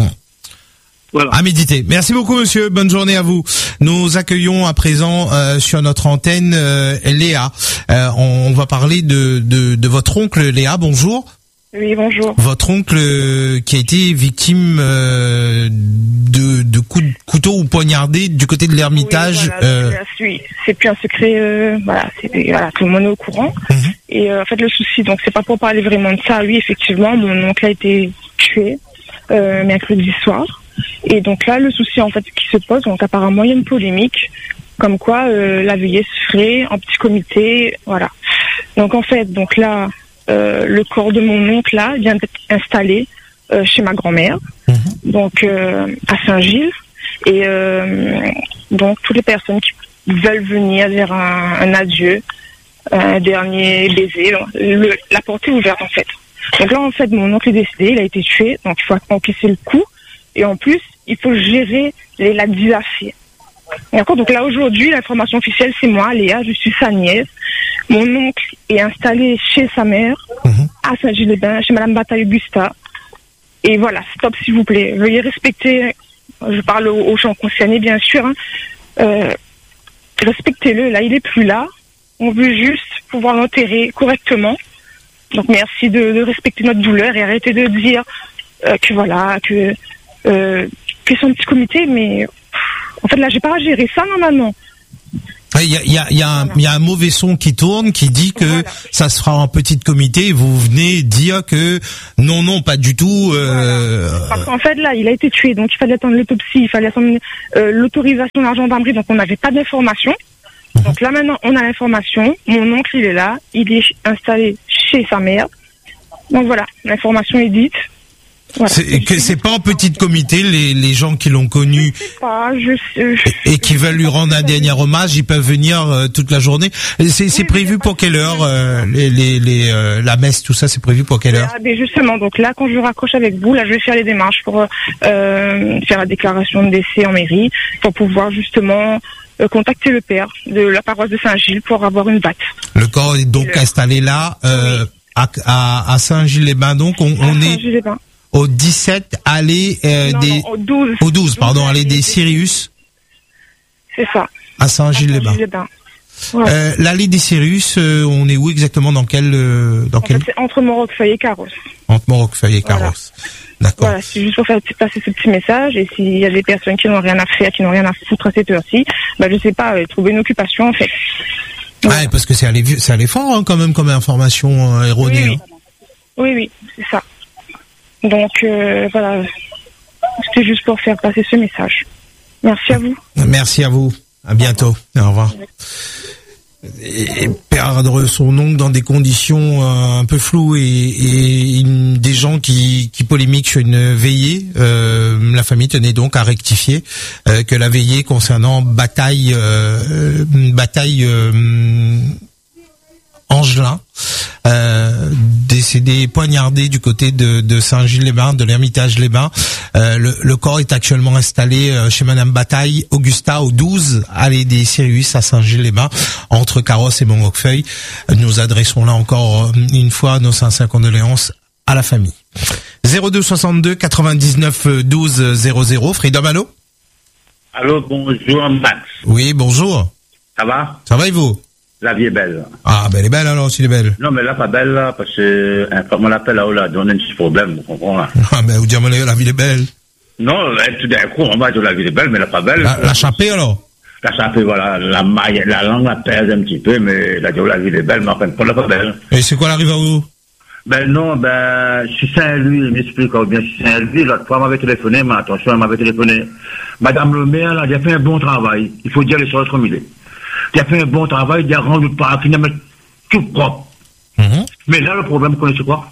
Voilà. À méditer. Merci beaucoup, monsieur. Bonne journée à vous. Nous accueillons à présent euh, sur notre antenne euh, Léa. Euh, on va parler de, de, de votre oncle Léa. Bonjour. Oui, bonjour. Votre oncle euh, qui a été victime euh, de, de coups de couteau ou poignardé du côté de l'Ermitage. Oui, voilà, euh... oui, c'est plus un secret. Euh, voilà, c'est, voilà, tout le monde est au courant. Mm-hmm. Et euh, en fait, le souci, donc, c'est pas pour parler vraiment de ça. Oui, effectivement, mon oncle a été tué euh, mercredi soir. Et donc là, le souci en fait qui se pose, donc apparemment il y a une polémique, comme quoi euh, la veillée se ferait en petit comité, voilà. Donc en fait, donc là, euh, le corps de mon oncle là vient d'être installé euh, chez ma grand-mère, mmh. donc euh, à Saint-Gilles, et euh, donc toutes les personnes qui veulent venir vers un, un adieu, un dernier baiser, le, la porte est ouverte en fait. Donc là en fait, mon oncle est décédé, il a été tué, donc il faut encaisser le coup. Et en plus, il faut gérer les lacs d'Isafé. D'accord. Donc là, aujourd'hui, l'information officielle, c'est moi, Léa, je suis sa nièce. Mon oncle est installé chez sa mère, mmh. à Saint-Gilles-les-Bains, chez Madame Bataille-Augusta. Et voilà, stop, s'il vous plaît. Veuillez respecter, je parle aux, aux gens concernés, bien sûr, hein. euh, respectez-le, là, il est plus là. On veut juste pouvoir l'enterrer correctement. Donc merci de, de respecter notre douleur et arrêtez de dire euh, que voilà, que... Euh, que c'est un petit comité, mais en fait là j'ai pas à gérer ça normalement. Il y a, il y a, il y a, un, il y a un mauvais son qui tourne qui dit que voilà. Ça se fera en petit comité et vous venez dire que non, non, pas du tout. Euh... Voilà. Parce qu'en fait là il a été tué, donc il fallait attendre l'autopsie, il fallait attendre euh, l'autorisation de la gendarmerie, donc on n'avait pas d'information. Mmh. Donc là maintenant on a l'information, mon oncle il est là, il est installé chez sa mère. Donc voilà, l'information est dite. Voilà. C'est, que c'est pas en petit comité, les, les gens qui l'ont connu je sais pas, je sais, je et, et qui veulent lui rendre un dernier hommage, ils peuvent venir euh, toute la journée. C'est, c'est oui, prévu pour quelle heure euh, les, les, les, euh, la messe, tout ça, c'est prévu pour quelle heure? Ah, ben justement, donc là, quand je raccroche avec vous, là, je vais faire les démarches pour euh, faire la déclaration de décès en mairie, pour pouvoir justement euh, contacter le père de la paroisse de Saint-Gilles pour avoir une date. Le corps est donc le... installé là, euh, oui. à, à, à Saint-Gilles-les-Bains, donc on, on est... Saint-Gilles-les-Bains. Au dix-sept, allée euh, non, des... Non, au douze. Au douze, pardon, allée des Sirius. C'est ça. À Saint-Gilles-les-Bains. Saint-Gilles-les-Bains. Ouais. Euh, l'allée des Sirius, euh, on est où exactement, dans quel, euh, dans En quel, fait, c'est entre Montreuil et Carros. entre Montreuil et Voilà. Carros. D'accord. Voilà, c'est juste pour faire passer ce petit message. Et s'il y a des personnes qui n'ont rien à faire, qui n'ont rien à foutre à cette heure-ci, bah je sais pas, euh, trouver une occupation en fait. Voilà. Ouais, parce que c'est allé, c'est allé fort hein, quand même comme information euh, erronée. Oui, oui, hein. oui, oui, c'est ça. Donc euh, voilà, c'était juste pour faire passer ce message. Merci à vous. Merci à vous. À bientôt. Au revoir. Et perdre son oncle dans des conditions euh, un peu floues et, et une, des gens qui, qui polémiquent sur une veillée, euh, la famille tenait donc à rectifier euh, que la veillée concernant bataille euh, bataille euh, Angelin, euh, décédé poignardé du côté de, de Saint-Gilles-les-Bains, de l'Ermitage-les-Bains. Euh, le, le corps est actuellement installé euh, chez Madame Bataille Augusta au douze allée des Sirius à Saint-Gilles-les-Bains, entre Carros et Montreuil. Nous adressons là encore euh, une fois nos sincères condoléances à la famille. zéro deux soixante-deux quatre-vingt-dix-neuf douze zéro zéro. Freedom, allô? Allô, bonjour Max. Oui, bonjour. Ça va? Ça va et vous? La vie est belle. Ah, ben elle est belle alors, si elle est belle. Non, mais là, pas belle, là, parce que, hein, comme on l'appelle là, on a donné un petit problème, vous comprenez, là. Ah, ben vous dites, la vie est belle. Non, là, tout d'un coup, on va dire la vie est belle, mais elle n'est pas belle. La, la chapée alors? La chapée, voilà, la maille, la langue la pèse un petit peu, mais la, la vie est belle, mais enfin, elle n'est pas belle. Et c'est quoi l'arrive à vous? Ben non, ben, je suis Saint-Louis, je m'explique bien, je suis Saint-Louis, l'autre fois, elle m'avait téléphoné, mais attention, elle m'avait téléphoné. Madame le maire, là, elle a fait un bon travail. Il faut dire les choses comme il est. Il a fait un bon travail, il a rendu le parking, il a mis tout propre. Mmh. Mais là, le problème, vous connaissez quoi?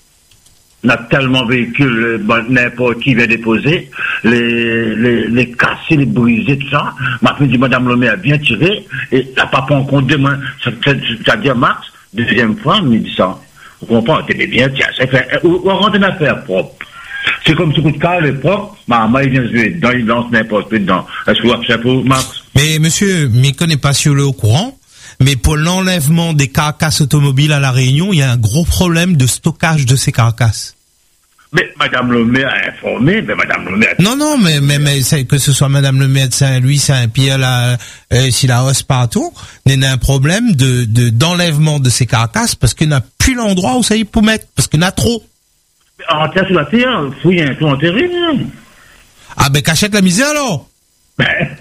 On a tellement de véhicules, bon, n'importe qui vient déposer, les, les, les cassés, les brisés, tout ça. Ma fille dit, Madame le maire a bien tiré, et la papa en compte demain, ça veut dire Max, deuxième fois, il me dit ça. Vous comprenez? T'es bien, tiens, ça fait, on rentre une affaire propre. C'est comme ce coup de car, il est propre, maman, il vient se jouer dedans, il lance n'importe quoi dedans. Est-ce que vous avez pour Max? Mais monsieur, m'y connais pas sur le au courant, mais pour l'enlèvement des carcasses automobiles à La Réunion, il y a un gros problème de stockage de ces carcasses. Mais Madame le maire a informé, mais Madame le maire... Non, non, mais, mais, mais c'est, que ce soit Madame le maire de Saint-Louis, Saint-Pierre, la, euh, si la hausse partout, il y a un problème de, de, d'enlèvement de ces carcasses parce qu'il n'y a plus l'endroit où ça y est pour mettre, parce qu'il y en a trop. En terre sur la terre, fouille un tout enterré. Ah ben cachette la misère alors. Ben,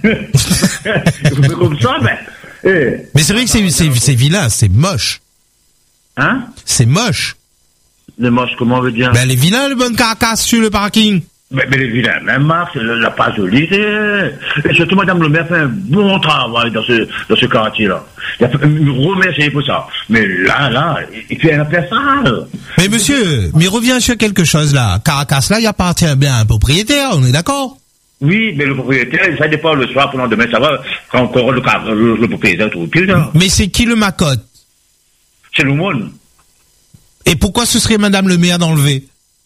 comme ça, ben. Eh. Mais c'est vrai que c'est, c'est, c'est vilain, c'est moche. Hein? C'est moche. Les moches, comment on veut dire? Ben les vilains, les bonnes carcasses sur le parking. Mais, mais les vilains, même Marc, la pas jolie, c'est... Et surtout, Madame le maire fait un bon travail dans ce, dans ce quartier-là. Il a fait un remercié pour ça. Mais là, là, il fait un affaire sale. Mais monsieur, mais reviens sur quelque chose là. Caracas là, il appartient bien à un propriétaire, on est d'accord? Oui, mais le propriétaire, ça dépend le soir, pour le lendemain, ça va, quand encore le, le, le propriétaire trouve plus, là. Mais c'est qui le macotte? C'est le monde. Et pourquoi ce serait Madame le maire d'enlever?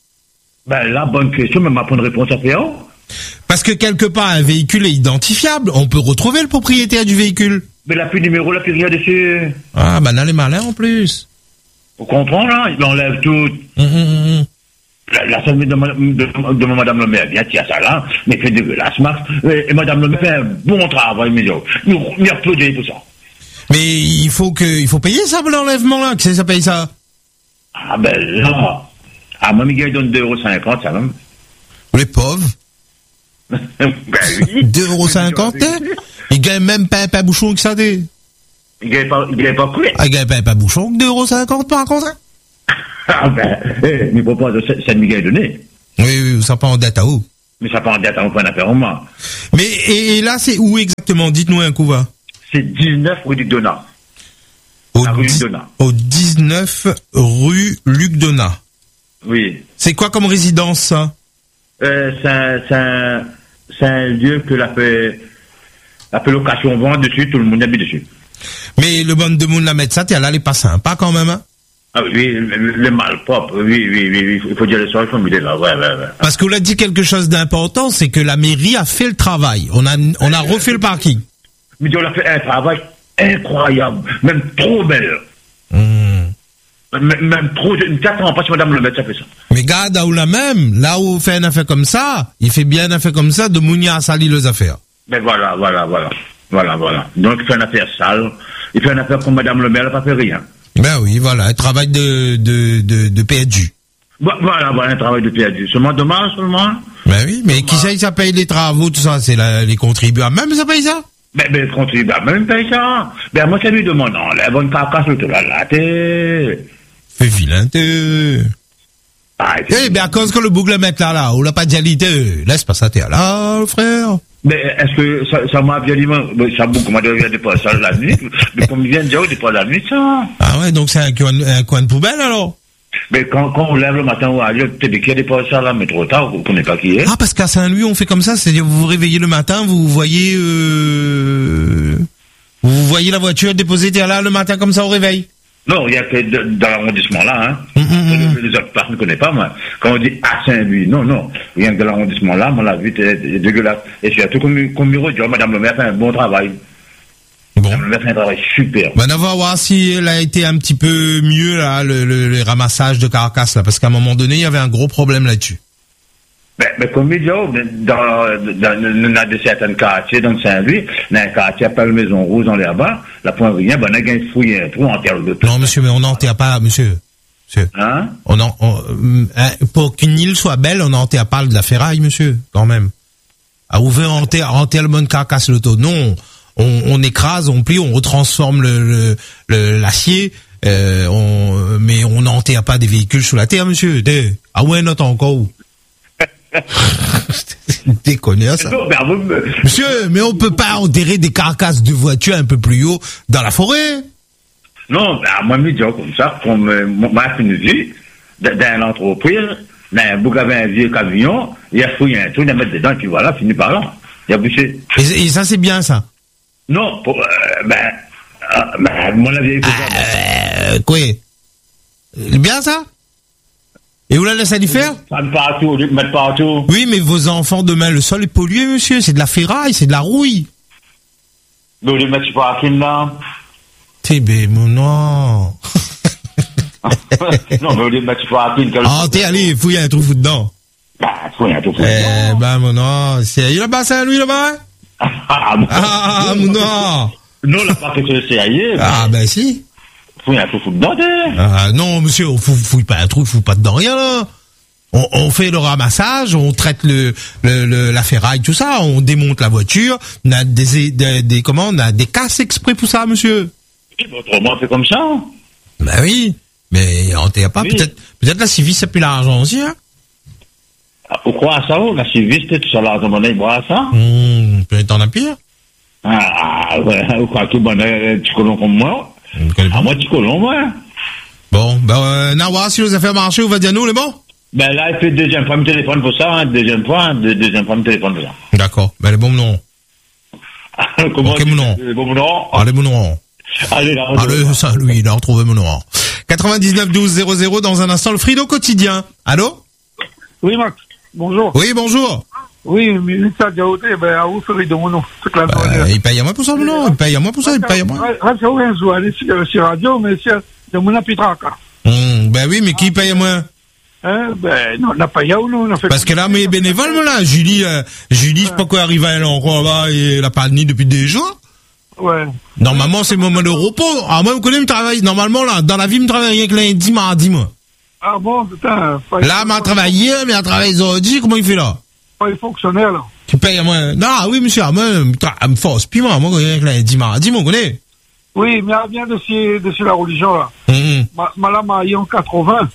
Ben là, bonne question, mais m'a pas une réponse à faire. Parce que quelque part, un véhicule est identifiable. On peut retrouver le propriétaire du véhicule. Mais la plus numéro, la plus rien dessus. Ah, ben là, les malins en plus. Vous comprenez, là? Il enlève tout. Mmh, mmh, mmh. La, la salle de, de, de, de Madame le maire, bien, tiens, ça là, mais fait dégueulasse, Max. Et, et Madame le maire fait un bon travail, mais il y a peu de tout ça. Mais il faut que, il faut payer ça pour l'enlèvement, là. Qui ça paye ça? Ah, ben là. Ah, moi, Miguel donne deux euros cinquante, ça même. Les pauvres. Ben oui. deux euros cinquante, hein? Il gagne même pas un pain bouchon que ça, des. Il gagne pas, il gagne pas quoi? Ah, il gagne pas un pain bouchon que deux euros cinquante par contre, hein? Ah, ben, eh, mais pourquoi ça ne Miguel donné? Oui, oui, ça pas en date à où? Mais ça pas en date à où, point d'affaire au moins. Mais, et, et là, c'est où exactement? Dites-nous un coup, va. C'est dix-neuf rue du Donat. Au, rue di- Donat. Au dix-neuf rue Luc Donat. Oui. C'est quoi comme résidence, ça? Euh, c'est un, c'est un, c'est un lieu que la fait, la fait location vend dessus, tout le monde habite dessus. Mais le bon de monde la mettre ça, t'es là, elle est pas sympa quand même, hein? Ah oui, le, le malpropre, oui, oui, oui, oui, il faut dire les soirs, il faut me dire là, ouais, ouais, ouais. Parce qu'on a dit quelque chose d'important, c'est que la mairie a fait le travail. On a, on a refait le parking. Mais on a fait un travail incroyable, même trop belle. Mmh. Même, même trop, quatre ans pas si Madame le maire, ça fait ça. Mais garde, là où la même, là où on fait une affaire comme ça, il fait bien une affaire comme ça, de Mounia à salir les affaires. Mais voilà, voilà, voilà. Voilà, voilà. Donc, il fait une affaire sale. Et puis, on a fait comme Madame le maire, elle n'a pas fait rien. Ben oui, voilà, un travail de, de, de, de P S U. Voilà, voilà, un travail de P S U. Seulement dommage, seulement. Ben oui, mais qui ça, ça paye les travaux, tout ça, c'est la, les contribuables. Même ça paye ça? Ben, ben, les contribuables, même paye ça. Ben, moi, c'est lui demande, non, la bonne carcasse, le là, là, t'es. Fais vilain, t'es. Ah, eh, ben, à cause que le boucle met là, là, ou la pas d'alité, laisse pas ça, t'es là, frère. Mais est-ce que ça, ça m'a bien dit, ça beaucoup m'a donné des passages la nuit, mais comme il vient de dire, des pas la nuit, ça. Ah ouais, donc c'est un coin, un coin de poubelle, alors? Mais quand, quand on lève le matin ou ailleurs, peut-être qu'il y a des passages là, mais trop tard, vous connaissez pas qui est. Ah, parce qu'à Saint-Louis, on fait comme ça, c'est-à-dire, vous vous réveillez le matin, vous voyez, euh, vous voyez la voiture déposée, t'es là, le matin, comme ça, au réveil. Non, il y a que de, dans l'arrondissement là, hein. Mmh, mmh. Les autres parties ne connaissent pas, moi. Quand on dit à Saint-Louis, non, non. Rien que dans l'arrondissement là, moi, la vue est dégueulasse. Et surtout, comme, comme Miro dit, Madame le maire fait un bon travail. Bon. Madame le maire fait un travail super. Ben, on va voir si elle a été un petit peu mieux, là, le, le, le ramassage de carcasses, là, parce qu'à un moment donné, il y avait un gros problème là-dessus. Ben, ben, comme il dit, dans, dans, dans, dans de certains quartiers, dans Saint-Louis, dans un quartier à la Maison Rouge, dans les là-bas, la point rien, ben, on a gagné fouillé un trou en terre de tout. Non, monsieur, mais on n'enterre pas, monsieur. Monsieur. Hein? On en, on, hein, pour qu'une île soit belle, on n'enterre pas de la ferraille, monsieur, quand même. Ah, vous voulez enterrer, enterrer le bonne carcasse l'auto? Non. On, on écrase, on plie, on retransforme le, le, le l'acier, euh, on, mais on n'enterre pas des véhicules sous la terre, monsieur. T'es, ah ouais, non, encore où? Déconner ça. Monsieur, mais on peut pas enterrer des carcasses de voitures un peu plus haut dans la forêt. Non, ben, moi, je dis comme ça, comme euh, moi, je suis dans l'entreprise, dans un bouc avec un vieux camion, il a fouillé un truc, il a mis dedans, et puis voilà, fini par là. Il a bouché. Et, et ça, c'est bien, ça? Non, pour, euh, ben, euh, ben, mon avis, il faut ah, euh, quoi? C'est bien, ça? Et vous la laissez aller faire? Ça me partout, au lieu de mettre partout. Oui, mais vos enfants, demain, le sol est pollué, monsieur. C'est de la ferraille, c'est de la rouille. Mais au lieu de mettre sur la là. T'es ben, mon non. Non, mais au lieu de mettre sur la ah, t'es allé, fouille un trou fou dedans. Bah, fouille un trou fou dedans. Eh, ben, mon non. C'est, il a pas Saint-Louis, là-bas? Ah, ah, mon non. Non, la part que c'est le C I A. Ah, ben, si. Fouille un trou fou dedans, t'es. Ah, non, monsieur, on fouille, fouille pas un trou, fouille pas dedans rien, là. On, on fait le ramassage, on traite le, le, le, la ferraille, tout ça, on démonte la voiture, on a des, des, des comment, on a des casses exprès pour ça, monsieur. Oui, mais autrement, on fait comme ça. Ben oui, mais on t'y a pas, oui. peut-être, peut-être la Civis, c'est plus l'argent aussi, hein. Ah, vous croyez ça, la Civis, c'est tout ça, l'argent, on a boire ça? Hum, peut-être en a pire. Ah, ouais, vous croyez que bon, un petit colon comme moi? Ah, moi, petit colon, moi. Bon, ben, euh, Nawa, si vous avez fait marcher, vous va dire nous, les bons? Ben là, il fait deuxième fois, me téléphone pour ça, hein, deuxième fois, deux, deuxième fois, me téléphone pour ça. D'accord, ben les bons noms. Comment ok, mon nom. Les bons noms. Allez, mon nom. Allez, là, Allez, Saint-Louis, il a retrouvé mon nom. quatre-vingt-dix-neuf douze zéro zéro, dans un instant, le Frido quotidien. Allô? Oui, Max. Bonjour. Oui, bonjour. Oui, mais ça, j'ai ôté, ben, à vous, Frido, mon nom. Bah, il paye à moi pour ça, mon nom. Il paye à moi pour ça, il paye à moi. C'est un jour, allez, sur radio, mais c'est de mon apitraca. Hum, ben oui, mais qui paye à moi? Hein, ben, non, on n'a pas eu, non, on a fait. Parce que là, mes bénévoles, moi, là, Julie, euh, Julie, je sais pas quoi arrive à elle encore là, et elle a pas de nid depuis des jours. Ouais. Normalement, c'est le moment de repos. Ah, moi, vous connaissez, me travaille, normalement, là, dans la vie, me travaille rien que lundi, mardi, moi. Ah bon, putain. Là, m'a travaillé, mais elle travaille aujourd'hui, comment il fait là? Pas les fonctionnaires, là. Tu payes à moi? Non, oui, monsieur, à moi, elle me force, puis moi, moi, rien que lundi, mardi, moi, vous connaissez? Oui, mais elle vient de chez, de chez la religion, là. Mm-hmm. Ma, ma lame a eu en quatre-vingts.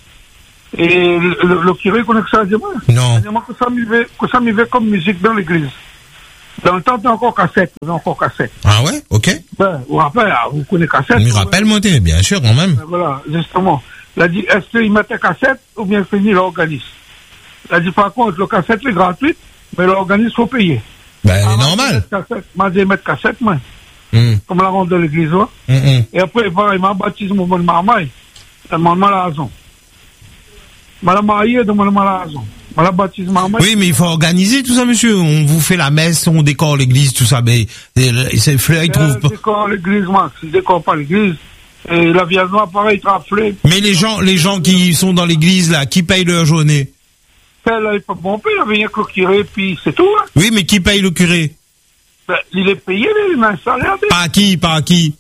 Et le, le, le curé connaît que ça, dit moi. Non. Il que ça m'y que ça m'y fait comme musique dans l'église. Dans le temps, t'as encore cassette, t'as encore cassette. Ah ouais, ok. Ben, vous rappelez, vous connaissez cassette. Il rappelle, moi, t'es, bien sûr, quand même. Ben, voilà, justement. Il a dit, est-ce qu'il mettait cassette ou bien fini l'organisme? Il a dit, par contre, le cassette est gratuit, mais l'organisme, faut payer. Ben, c'est normal. M'a dit, mettre cassette, moi. Mm. Comme la ronde de l'église, ouais. Mm-hmm. Et après, il m'a baptisé mon bon marmaille. Il m'a mal à raison. Madame mariée de madame à raison. Madame baptise marmaille. Oui, mais il faut organiser tout ça, monsieur. On vous fait la messe, on décore l'église, tout ça, mais, c'est fleur, il trouve pas. Il décore l'église, Max. Il décore pas l'église. Et la Vierge Noire, pareil, il traflé. Mais les gens, les gens qui sont dans l'église, là, qui payent leur journée? Là, il peut bon payer, il vient que le curé, puis c'est tout, hein. Oui, mais qui paye le curé? Ben, il est payé, il a un salaire. Par qui, par qui?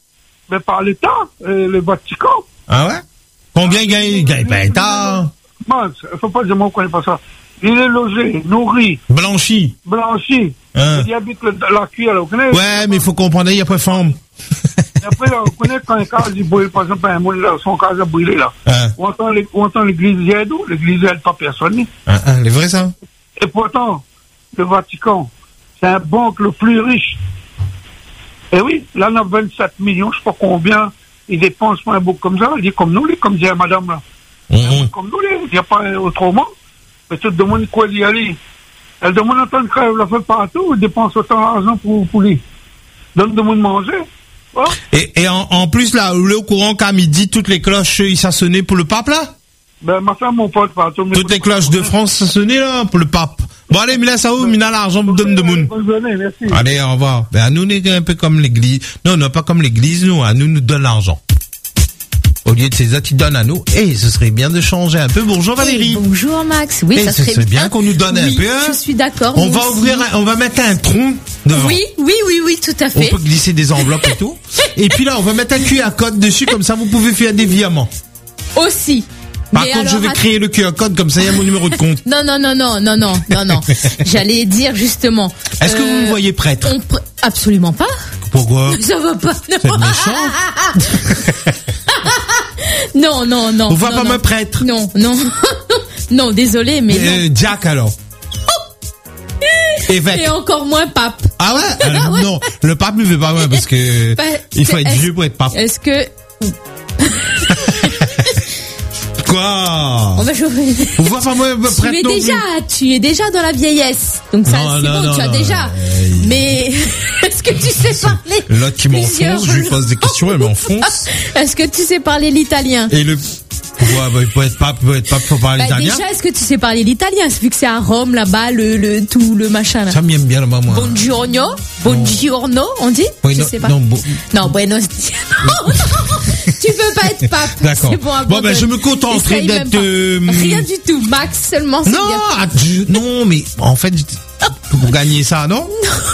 Mais par l'État, euh, le Vatican. Ah ouais? Combien il gagne? Il gagne pas l'État. Mince, il faut pas dire moi, on connaît pas ça. Il est logé, nourri. Blanchi. Blanchi. Hein. Il habite le, la cuillère, là, vous connaissez? Ouais, mais il faut comprendre, il y a pas de forme. Et après, là, on connaît quand un cas, il brûle, par exemple, un monde, là, son cas a brûlé, là. Hein. On entend, les, on entend l'église aide où? L'église aide pas personne. Hein, hein, c'est vrai ça? Et pourtant, le Vatican, c'est un banque le plus riche. Et oui, là, on a vingt-sept millions, je sais pas combien, ils dépensent pour un bouc comme ça, il dit comme nous, les, comme disait madame, là. Mmh. Comme nous, les, il n'y a pas autrement. Mais tu te demandes quoi d'y aller. Elle demande autant de crève, la fait partout, elle dépense autant d'argent pour, pour lui. Donc, demande de manger. Voilà. Et, et en, en plus, là, vous êtes au courant qu'à midi, toutes les cloches, ils ça sonné pour le pape, là? Ben, ma femme, mon pote, partout. Toutes les cloches de France, ça sonné, là, pour le pape. Bon, allez, Mila Sao, Mina, l'argent me donne de monde. Bonne journée, merci. Allez, au revoir. Ben, à nous, on est un peu comme l'église. Non, non, pas comme l'église, nous, à nous, nous donne l'argent. Au lieu de ces autres, ils donnent à nous. Et ce serait bien de changer un peu. Bonjour Valérie. Et bonjour Max. Oui, et ça ce serait serait bien, bien qu'on nous donne oui, un peu. Hein. Je suis d'accord. On va aussi. ouvrir, un, on va mettre un tronc devant. Oui, oui, oui, oui, tout à fait. On peut glisser des enveloppes et tout. Et puis là, on va mettre un Q R code dessus, comme ça, vous pouvez faire des virements. Aussi. Par Mais contre, alors, je vais att- créer le Q R code, comme ça, il y a mon numéro de compte. Non, non, non, non, non, non, non, non. J'allais dire justement. Est-ce euh, que vous me voyez prêtre? on pr- Absolument pas. Pourquoi? Ça va pas. Non. C'est méchant. Non, non, non. On va non, pas non. me prêtre. Non, non. Non, désolé, mais euh, non. Jack alors. Évêque. Et encore moins pape. Ah ouais, alors, Ouais. Non, le pape ne veut pas ouais, parce que Bah, il faut être est-ce- vieux pour être pape. Est-ce que Quoi? on va jouer. On va pas moi me Tu prêtre es non déjà, plus. tu es déjà dans la vieillesse. Donc ça, Non, c'est non, bon, non, tu as non, déjà. euh, Mais est-ce que tu sais parler L'autre qui plusieurs m'enfonce, je lui pose des questions, elle m'enfonce. Est-ce que tu sais parler l'italien? Et le ouais, bah, pour être pape, pour être pape, faut parler Bah, italien. déjà, est-ce que tu sais parler l'italien? Vu que c'est à Rome là-bas, le, le tout le machin là. Ça m'aime bien là-bas moi. Buongiorno, buongiorno, on dit? Oui, Je non, sais pas. non, bon. Non, buenos dias. Non, non, tu peux pas être pape. D'accord. C'est bon, Bon, ben, je me contenterai Essaye même d'être, pas. euh, Rien du tout, Max, seulement c'est Non, bien. ah, je- non, mais en fait, pour gagner ça, non?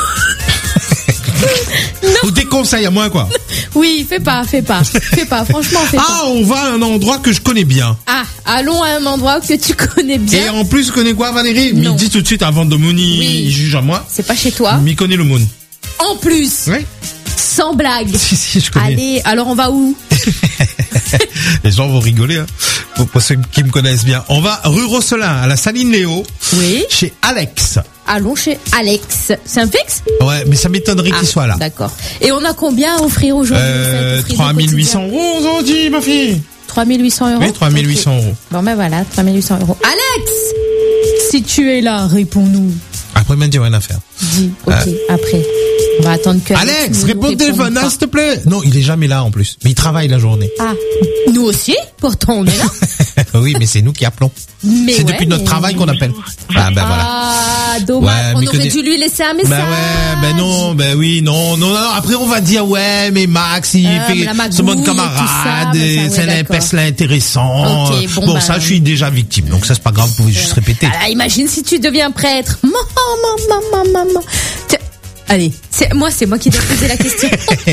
Ou des conseils à moi, quoi. Oui, fais pas, fais pas. Fais pas, franchement, fais Ah, pas. on va à un endroit que je connais bien. Ah, allons à un endroit que tu connais Et bien. en plus, je connais quoi, Valérie? Non. Me dit tout de suite avant de Mouni Oui. juge à moi. C'est pas chez toi. M'y connaît le monde. En plus, Oui. sans blague. Si, si, je connais. Allez, alors on va où? Les gens vont rigoler, hein. Pour, pour ceux qui me connaissent bien. On va rue Rosselin, à la Saline Léo. Oui. Chez Alex. Allons chez Alex. C'est un fixe? Ouais, mais ça m'étonnerait Ah, qu'il soit là. D'accord. Et on a combien à offrir aujourd'hui? Euh, Faites offrir trois du mille huit quotidien. cents euros, on en dit, ma fille. trois mille huit cents euros? Oui, trois mille huit cents euros. Bon ben voilà, trois mille huit cents euros. Alex! Si tu es là, réponds-nous. Après, même, j'ai rien à faire. Dis, ok, Euh. après. On va attendre que Alex, nous réponds au téléphone, réponde hein, pas. s'il te plaît. Non, il est jamais là, en plus. Mais il travaille la journée. Ah, nous aussi, pourtant on est là. Oui, mais c'est nous qui appelons. Mais C'est ouais, depuis notre mais- travail qu'on appelle. Ah, ben voilà. Ah, dommage, Ouais, on mais aurait que des- dû lui laisser un message. Ben ouais, ben non, ben oui, non, non, non. Après, on va dire, ouais, mais Max, il Ah, mais fait la magouille ce et mode tout ça, camarade, ben ça, et ouais, c'est un d'accord. personnel intéressant. Ok, bon, bon ben- ça, je suis déjà victime, donc ça, c'est pas grave, vous pouvez juste répéter. Alors, imagine si tu deviens prêtre. Maman, maman, maman, maman. Tiens, allez, c'est, moi, c'est moi qui dois poser la question.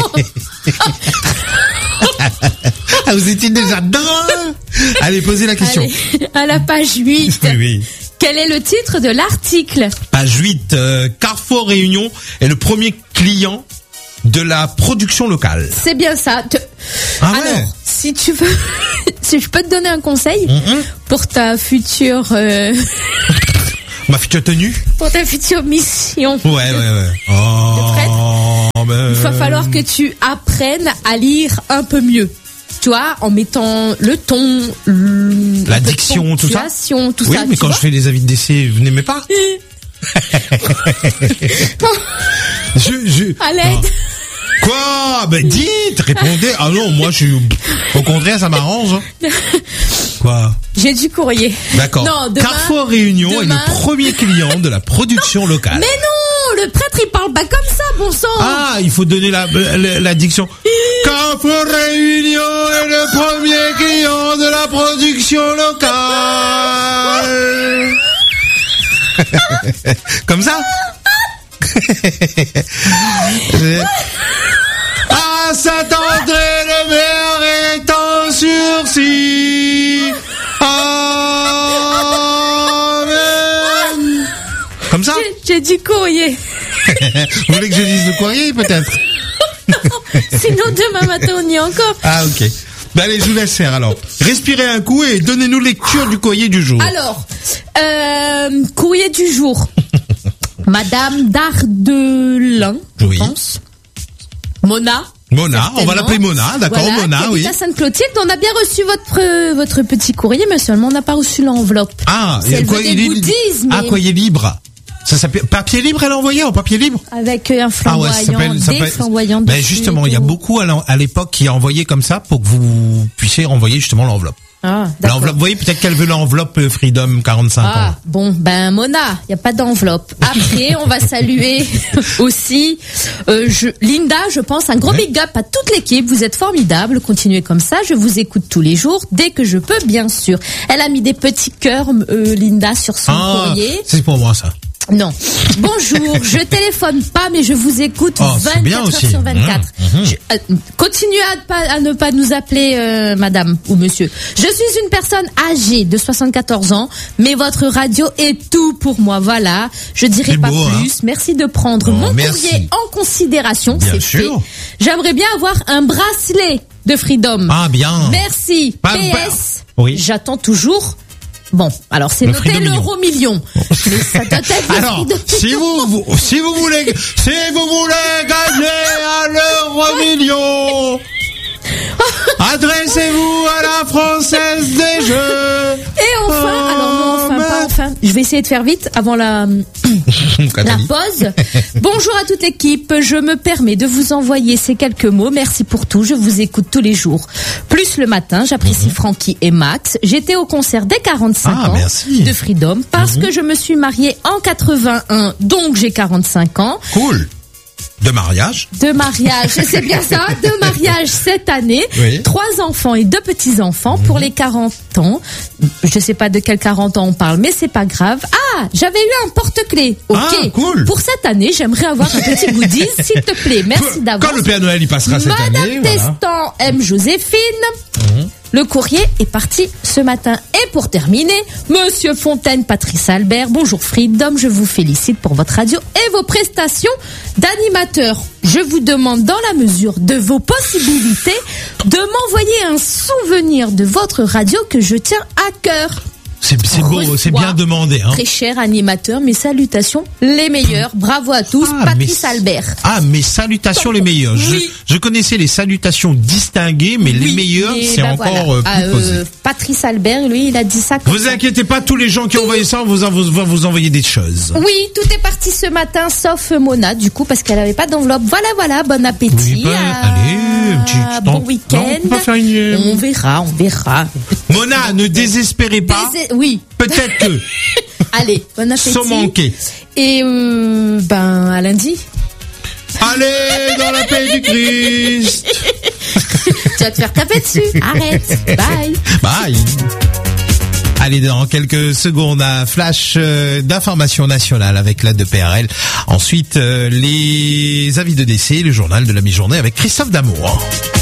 Ah, vous étiez déjà dedans? Allez, posez la question. Allez, à la page huit. Oui, oui. Quel est le titre de l'article? Page huit, euh, Carrefour Réunion est le premier client de la production locale. C'est bien ça. Te- Ah Alors, ouais. si tu veux, si je peux te donner un conseil Mhm. pour ta future, euh, Ma future tenue? pour ta future mission. Ouais, ouais, ouais. Oh, ben... Il va falloir que tu apprennes à lire un peu mieux. Tu vois, en mettant le ton, le- La un peu de diction, tout ça. ponctuation, tout Oui, ça. mais tu quand vois. je fais des avis de décès, vous n'aimez pas? je, je... À l'aide. Quoi? Ben dites, répondez. Ah non, moi je suis... Au contraire, ça m'arrange. hein. Quoi? J'ai du courrier. D'accord. Non, demain. Carrefour Réunion demain- est le premier client de la production locale. Mais non, le prêtre il parle pas comme ça, bon sang. Ah, il faut donner la, la, la diction. Carrefour Réunion est le premier client de la production locale. Comme ça? Ah, Saint-André, le maire est en sursis. Amen. Comme ça? J'ai, j'ai dit courrier. Vous voulez que je dise le courrier, peut-être? Sinon, demain matin, on y est encore. Ah, ok. Ben allez, je vous laisse faire, alors. Respirez un coup et donnez-nous lecture du courrier du jour. Alors, euh, courrier du jour. Madame Dardelin, je oui. pense. Mona. Mona, on va l'appeler Mona, d'accord, voilà, Mona, qui oui. à Sainte-Clotilde, on a bien reçu votre euh, votre petit courrier, mais seulement on n'a pas reçu l'enveloppe. Ah, c'est il y a quoi, des il est, goodies, mais... ah, courrier libre. Ça s'appelle papier libre, elle a envoyé en papier libre. Avec un flamboyant, ah ouais, ça s'appelle, ça des s'appelle... flamboyants. Ben justement, il y a beaucoup à, à l'époque qui a envoyé comme ça pour que vous puissiez renvoyer justement l'enveloppe. Ah, l'enveloppe, vous voyez, peut-être qu'elle veut l'enveloppe Freedom quarante-cinq ah, ans. Bon, ben Mona, il y a pas d'enveloppe. Après, on va saluer aussi euh, je, Linda, je pense, un gros ouais. big up à toute l'équipe. Vous êtes formidables, continuez comme ça. Je vous écoute tous les jours, dès que je peux, bien sûr. Elle a mis des petits cœurs, euh, Linda, sur son ah, courrier. C'est pour moi ça. Non. Bonjour, je téléphone pas, mais je vous écoute oh, vingt-quatre heures sur vingt-quatre. Mmh, mmh. Je, euh, continuez à, pas, à ne pas nous appeler euh, madame ou monsieur. Je suis une personne âgée de soixante-quatorze ans, mais votre radio est tout pour moi. Voilà, je dirai c'est pas beau, plus. Hein. Merci de prendre oh, mon merci. courrier en considération. Bien c'est sûr. fait. J'aimerais bien avoir un bracelet de Freedom. Ah bien. Merci. Pas, P S. pas. Oui. J'attends toujours. Bon, alors c'est le noté l'euro million. Mais ça doit être alors, si vous, vous, si vous voulez, si vous voulez gagner à l'euro million, adressez-vous à la Française des Jeux. Et enfin, oh, alors non, enfin, mais... pas enfin. Je vais essayer de faire vite avant la, la pause. Bonjour à toute l'équipe. Je me permets de vous envoyer ces quelques mots. Merci pour tout. Je vous écoute tous les jours. Plus le matin, j'apprécie mm-hmm. Francky et Max. J'étais au concert des quarante-cinq ah, ans merci. de Freedom parce mm-hmm. que je me suis mariée en quatre-vingt-un, donc j'ai quarante-cinq ans. Cool. De mariage. De mariage, c'est bien ça, de mariage cette année. Oui. Trois enfants et deux petits-enfants mmh. pour les quarante ans. Je sais pas de quel quarante ans on parle, mais c'est pas grave. Ah, j'avais eu un porte-clés. Ok. Ah, cool. Pour cette année, j'aimerais avoir un petit goodies, s'il te plaît. Merci d'avance. Quand le Père Noël, il passera cette Madame année. Madame Testan voilà. aime Joséphine. Mmh. Le courrier est parti ce matin. Et pour terminer, Monsieur Fontaine, Patrice Albert, bonjour Freedom, je vous félicite pour votre radio et vos prestations d'animateur. Je vous demande, dans la mesure de vos possibilités, de m'envoyer un souvenir de votre radio que je tiens à cœur. C'est, c'est beau, c'est bien demandé. Hein. Très cher animateur, mes salutations les meilleures. Bravo à tous, ah, Patrice mais, Albert. Ah, mes salutations les meilleures. Oui. Je, je connaissais les salutations distinguées, mais oui, les meilleures, c'est bah encore voilà. euh, plus ah, posé. Euh, Patrice Albert, lui, il a dit ça. Comme vous ça. inquiétez pas, tous les gens qui ont envoyé ça, on vous, va vous, vous envoyer des choses. Oui, tout est parti ce matin, sauf Mona, du coup, parce qu'elle avait pas d'enveloppe. Voilà, voilà, bon appétit. Oui, bah, à... Allez, un petit bon week-end. Non, on, faire une... on verra, on verra. Mona, ne désespérez pas. Désé... Oui. Peut-être que. Allez, bon appétit. Sans manquer. Et euh, ben à lundi. Allez dans la paix du Christ. Tu vas te faire taper dessus. Arrête. Bye. Bye. Allez, dans quelques secondes, un flash euh, d'information nationale avec l'aide de P R L. Ensuite, euh, les avis de décès, le journal de la mi-journée avec Christophe Damour.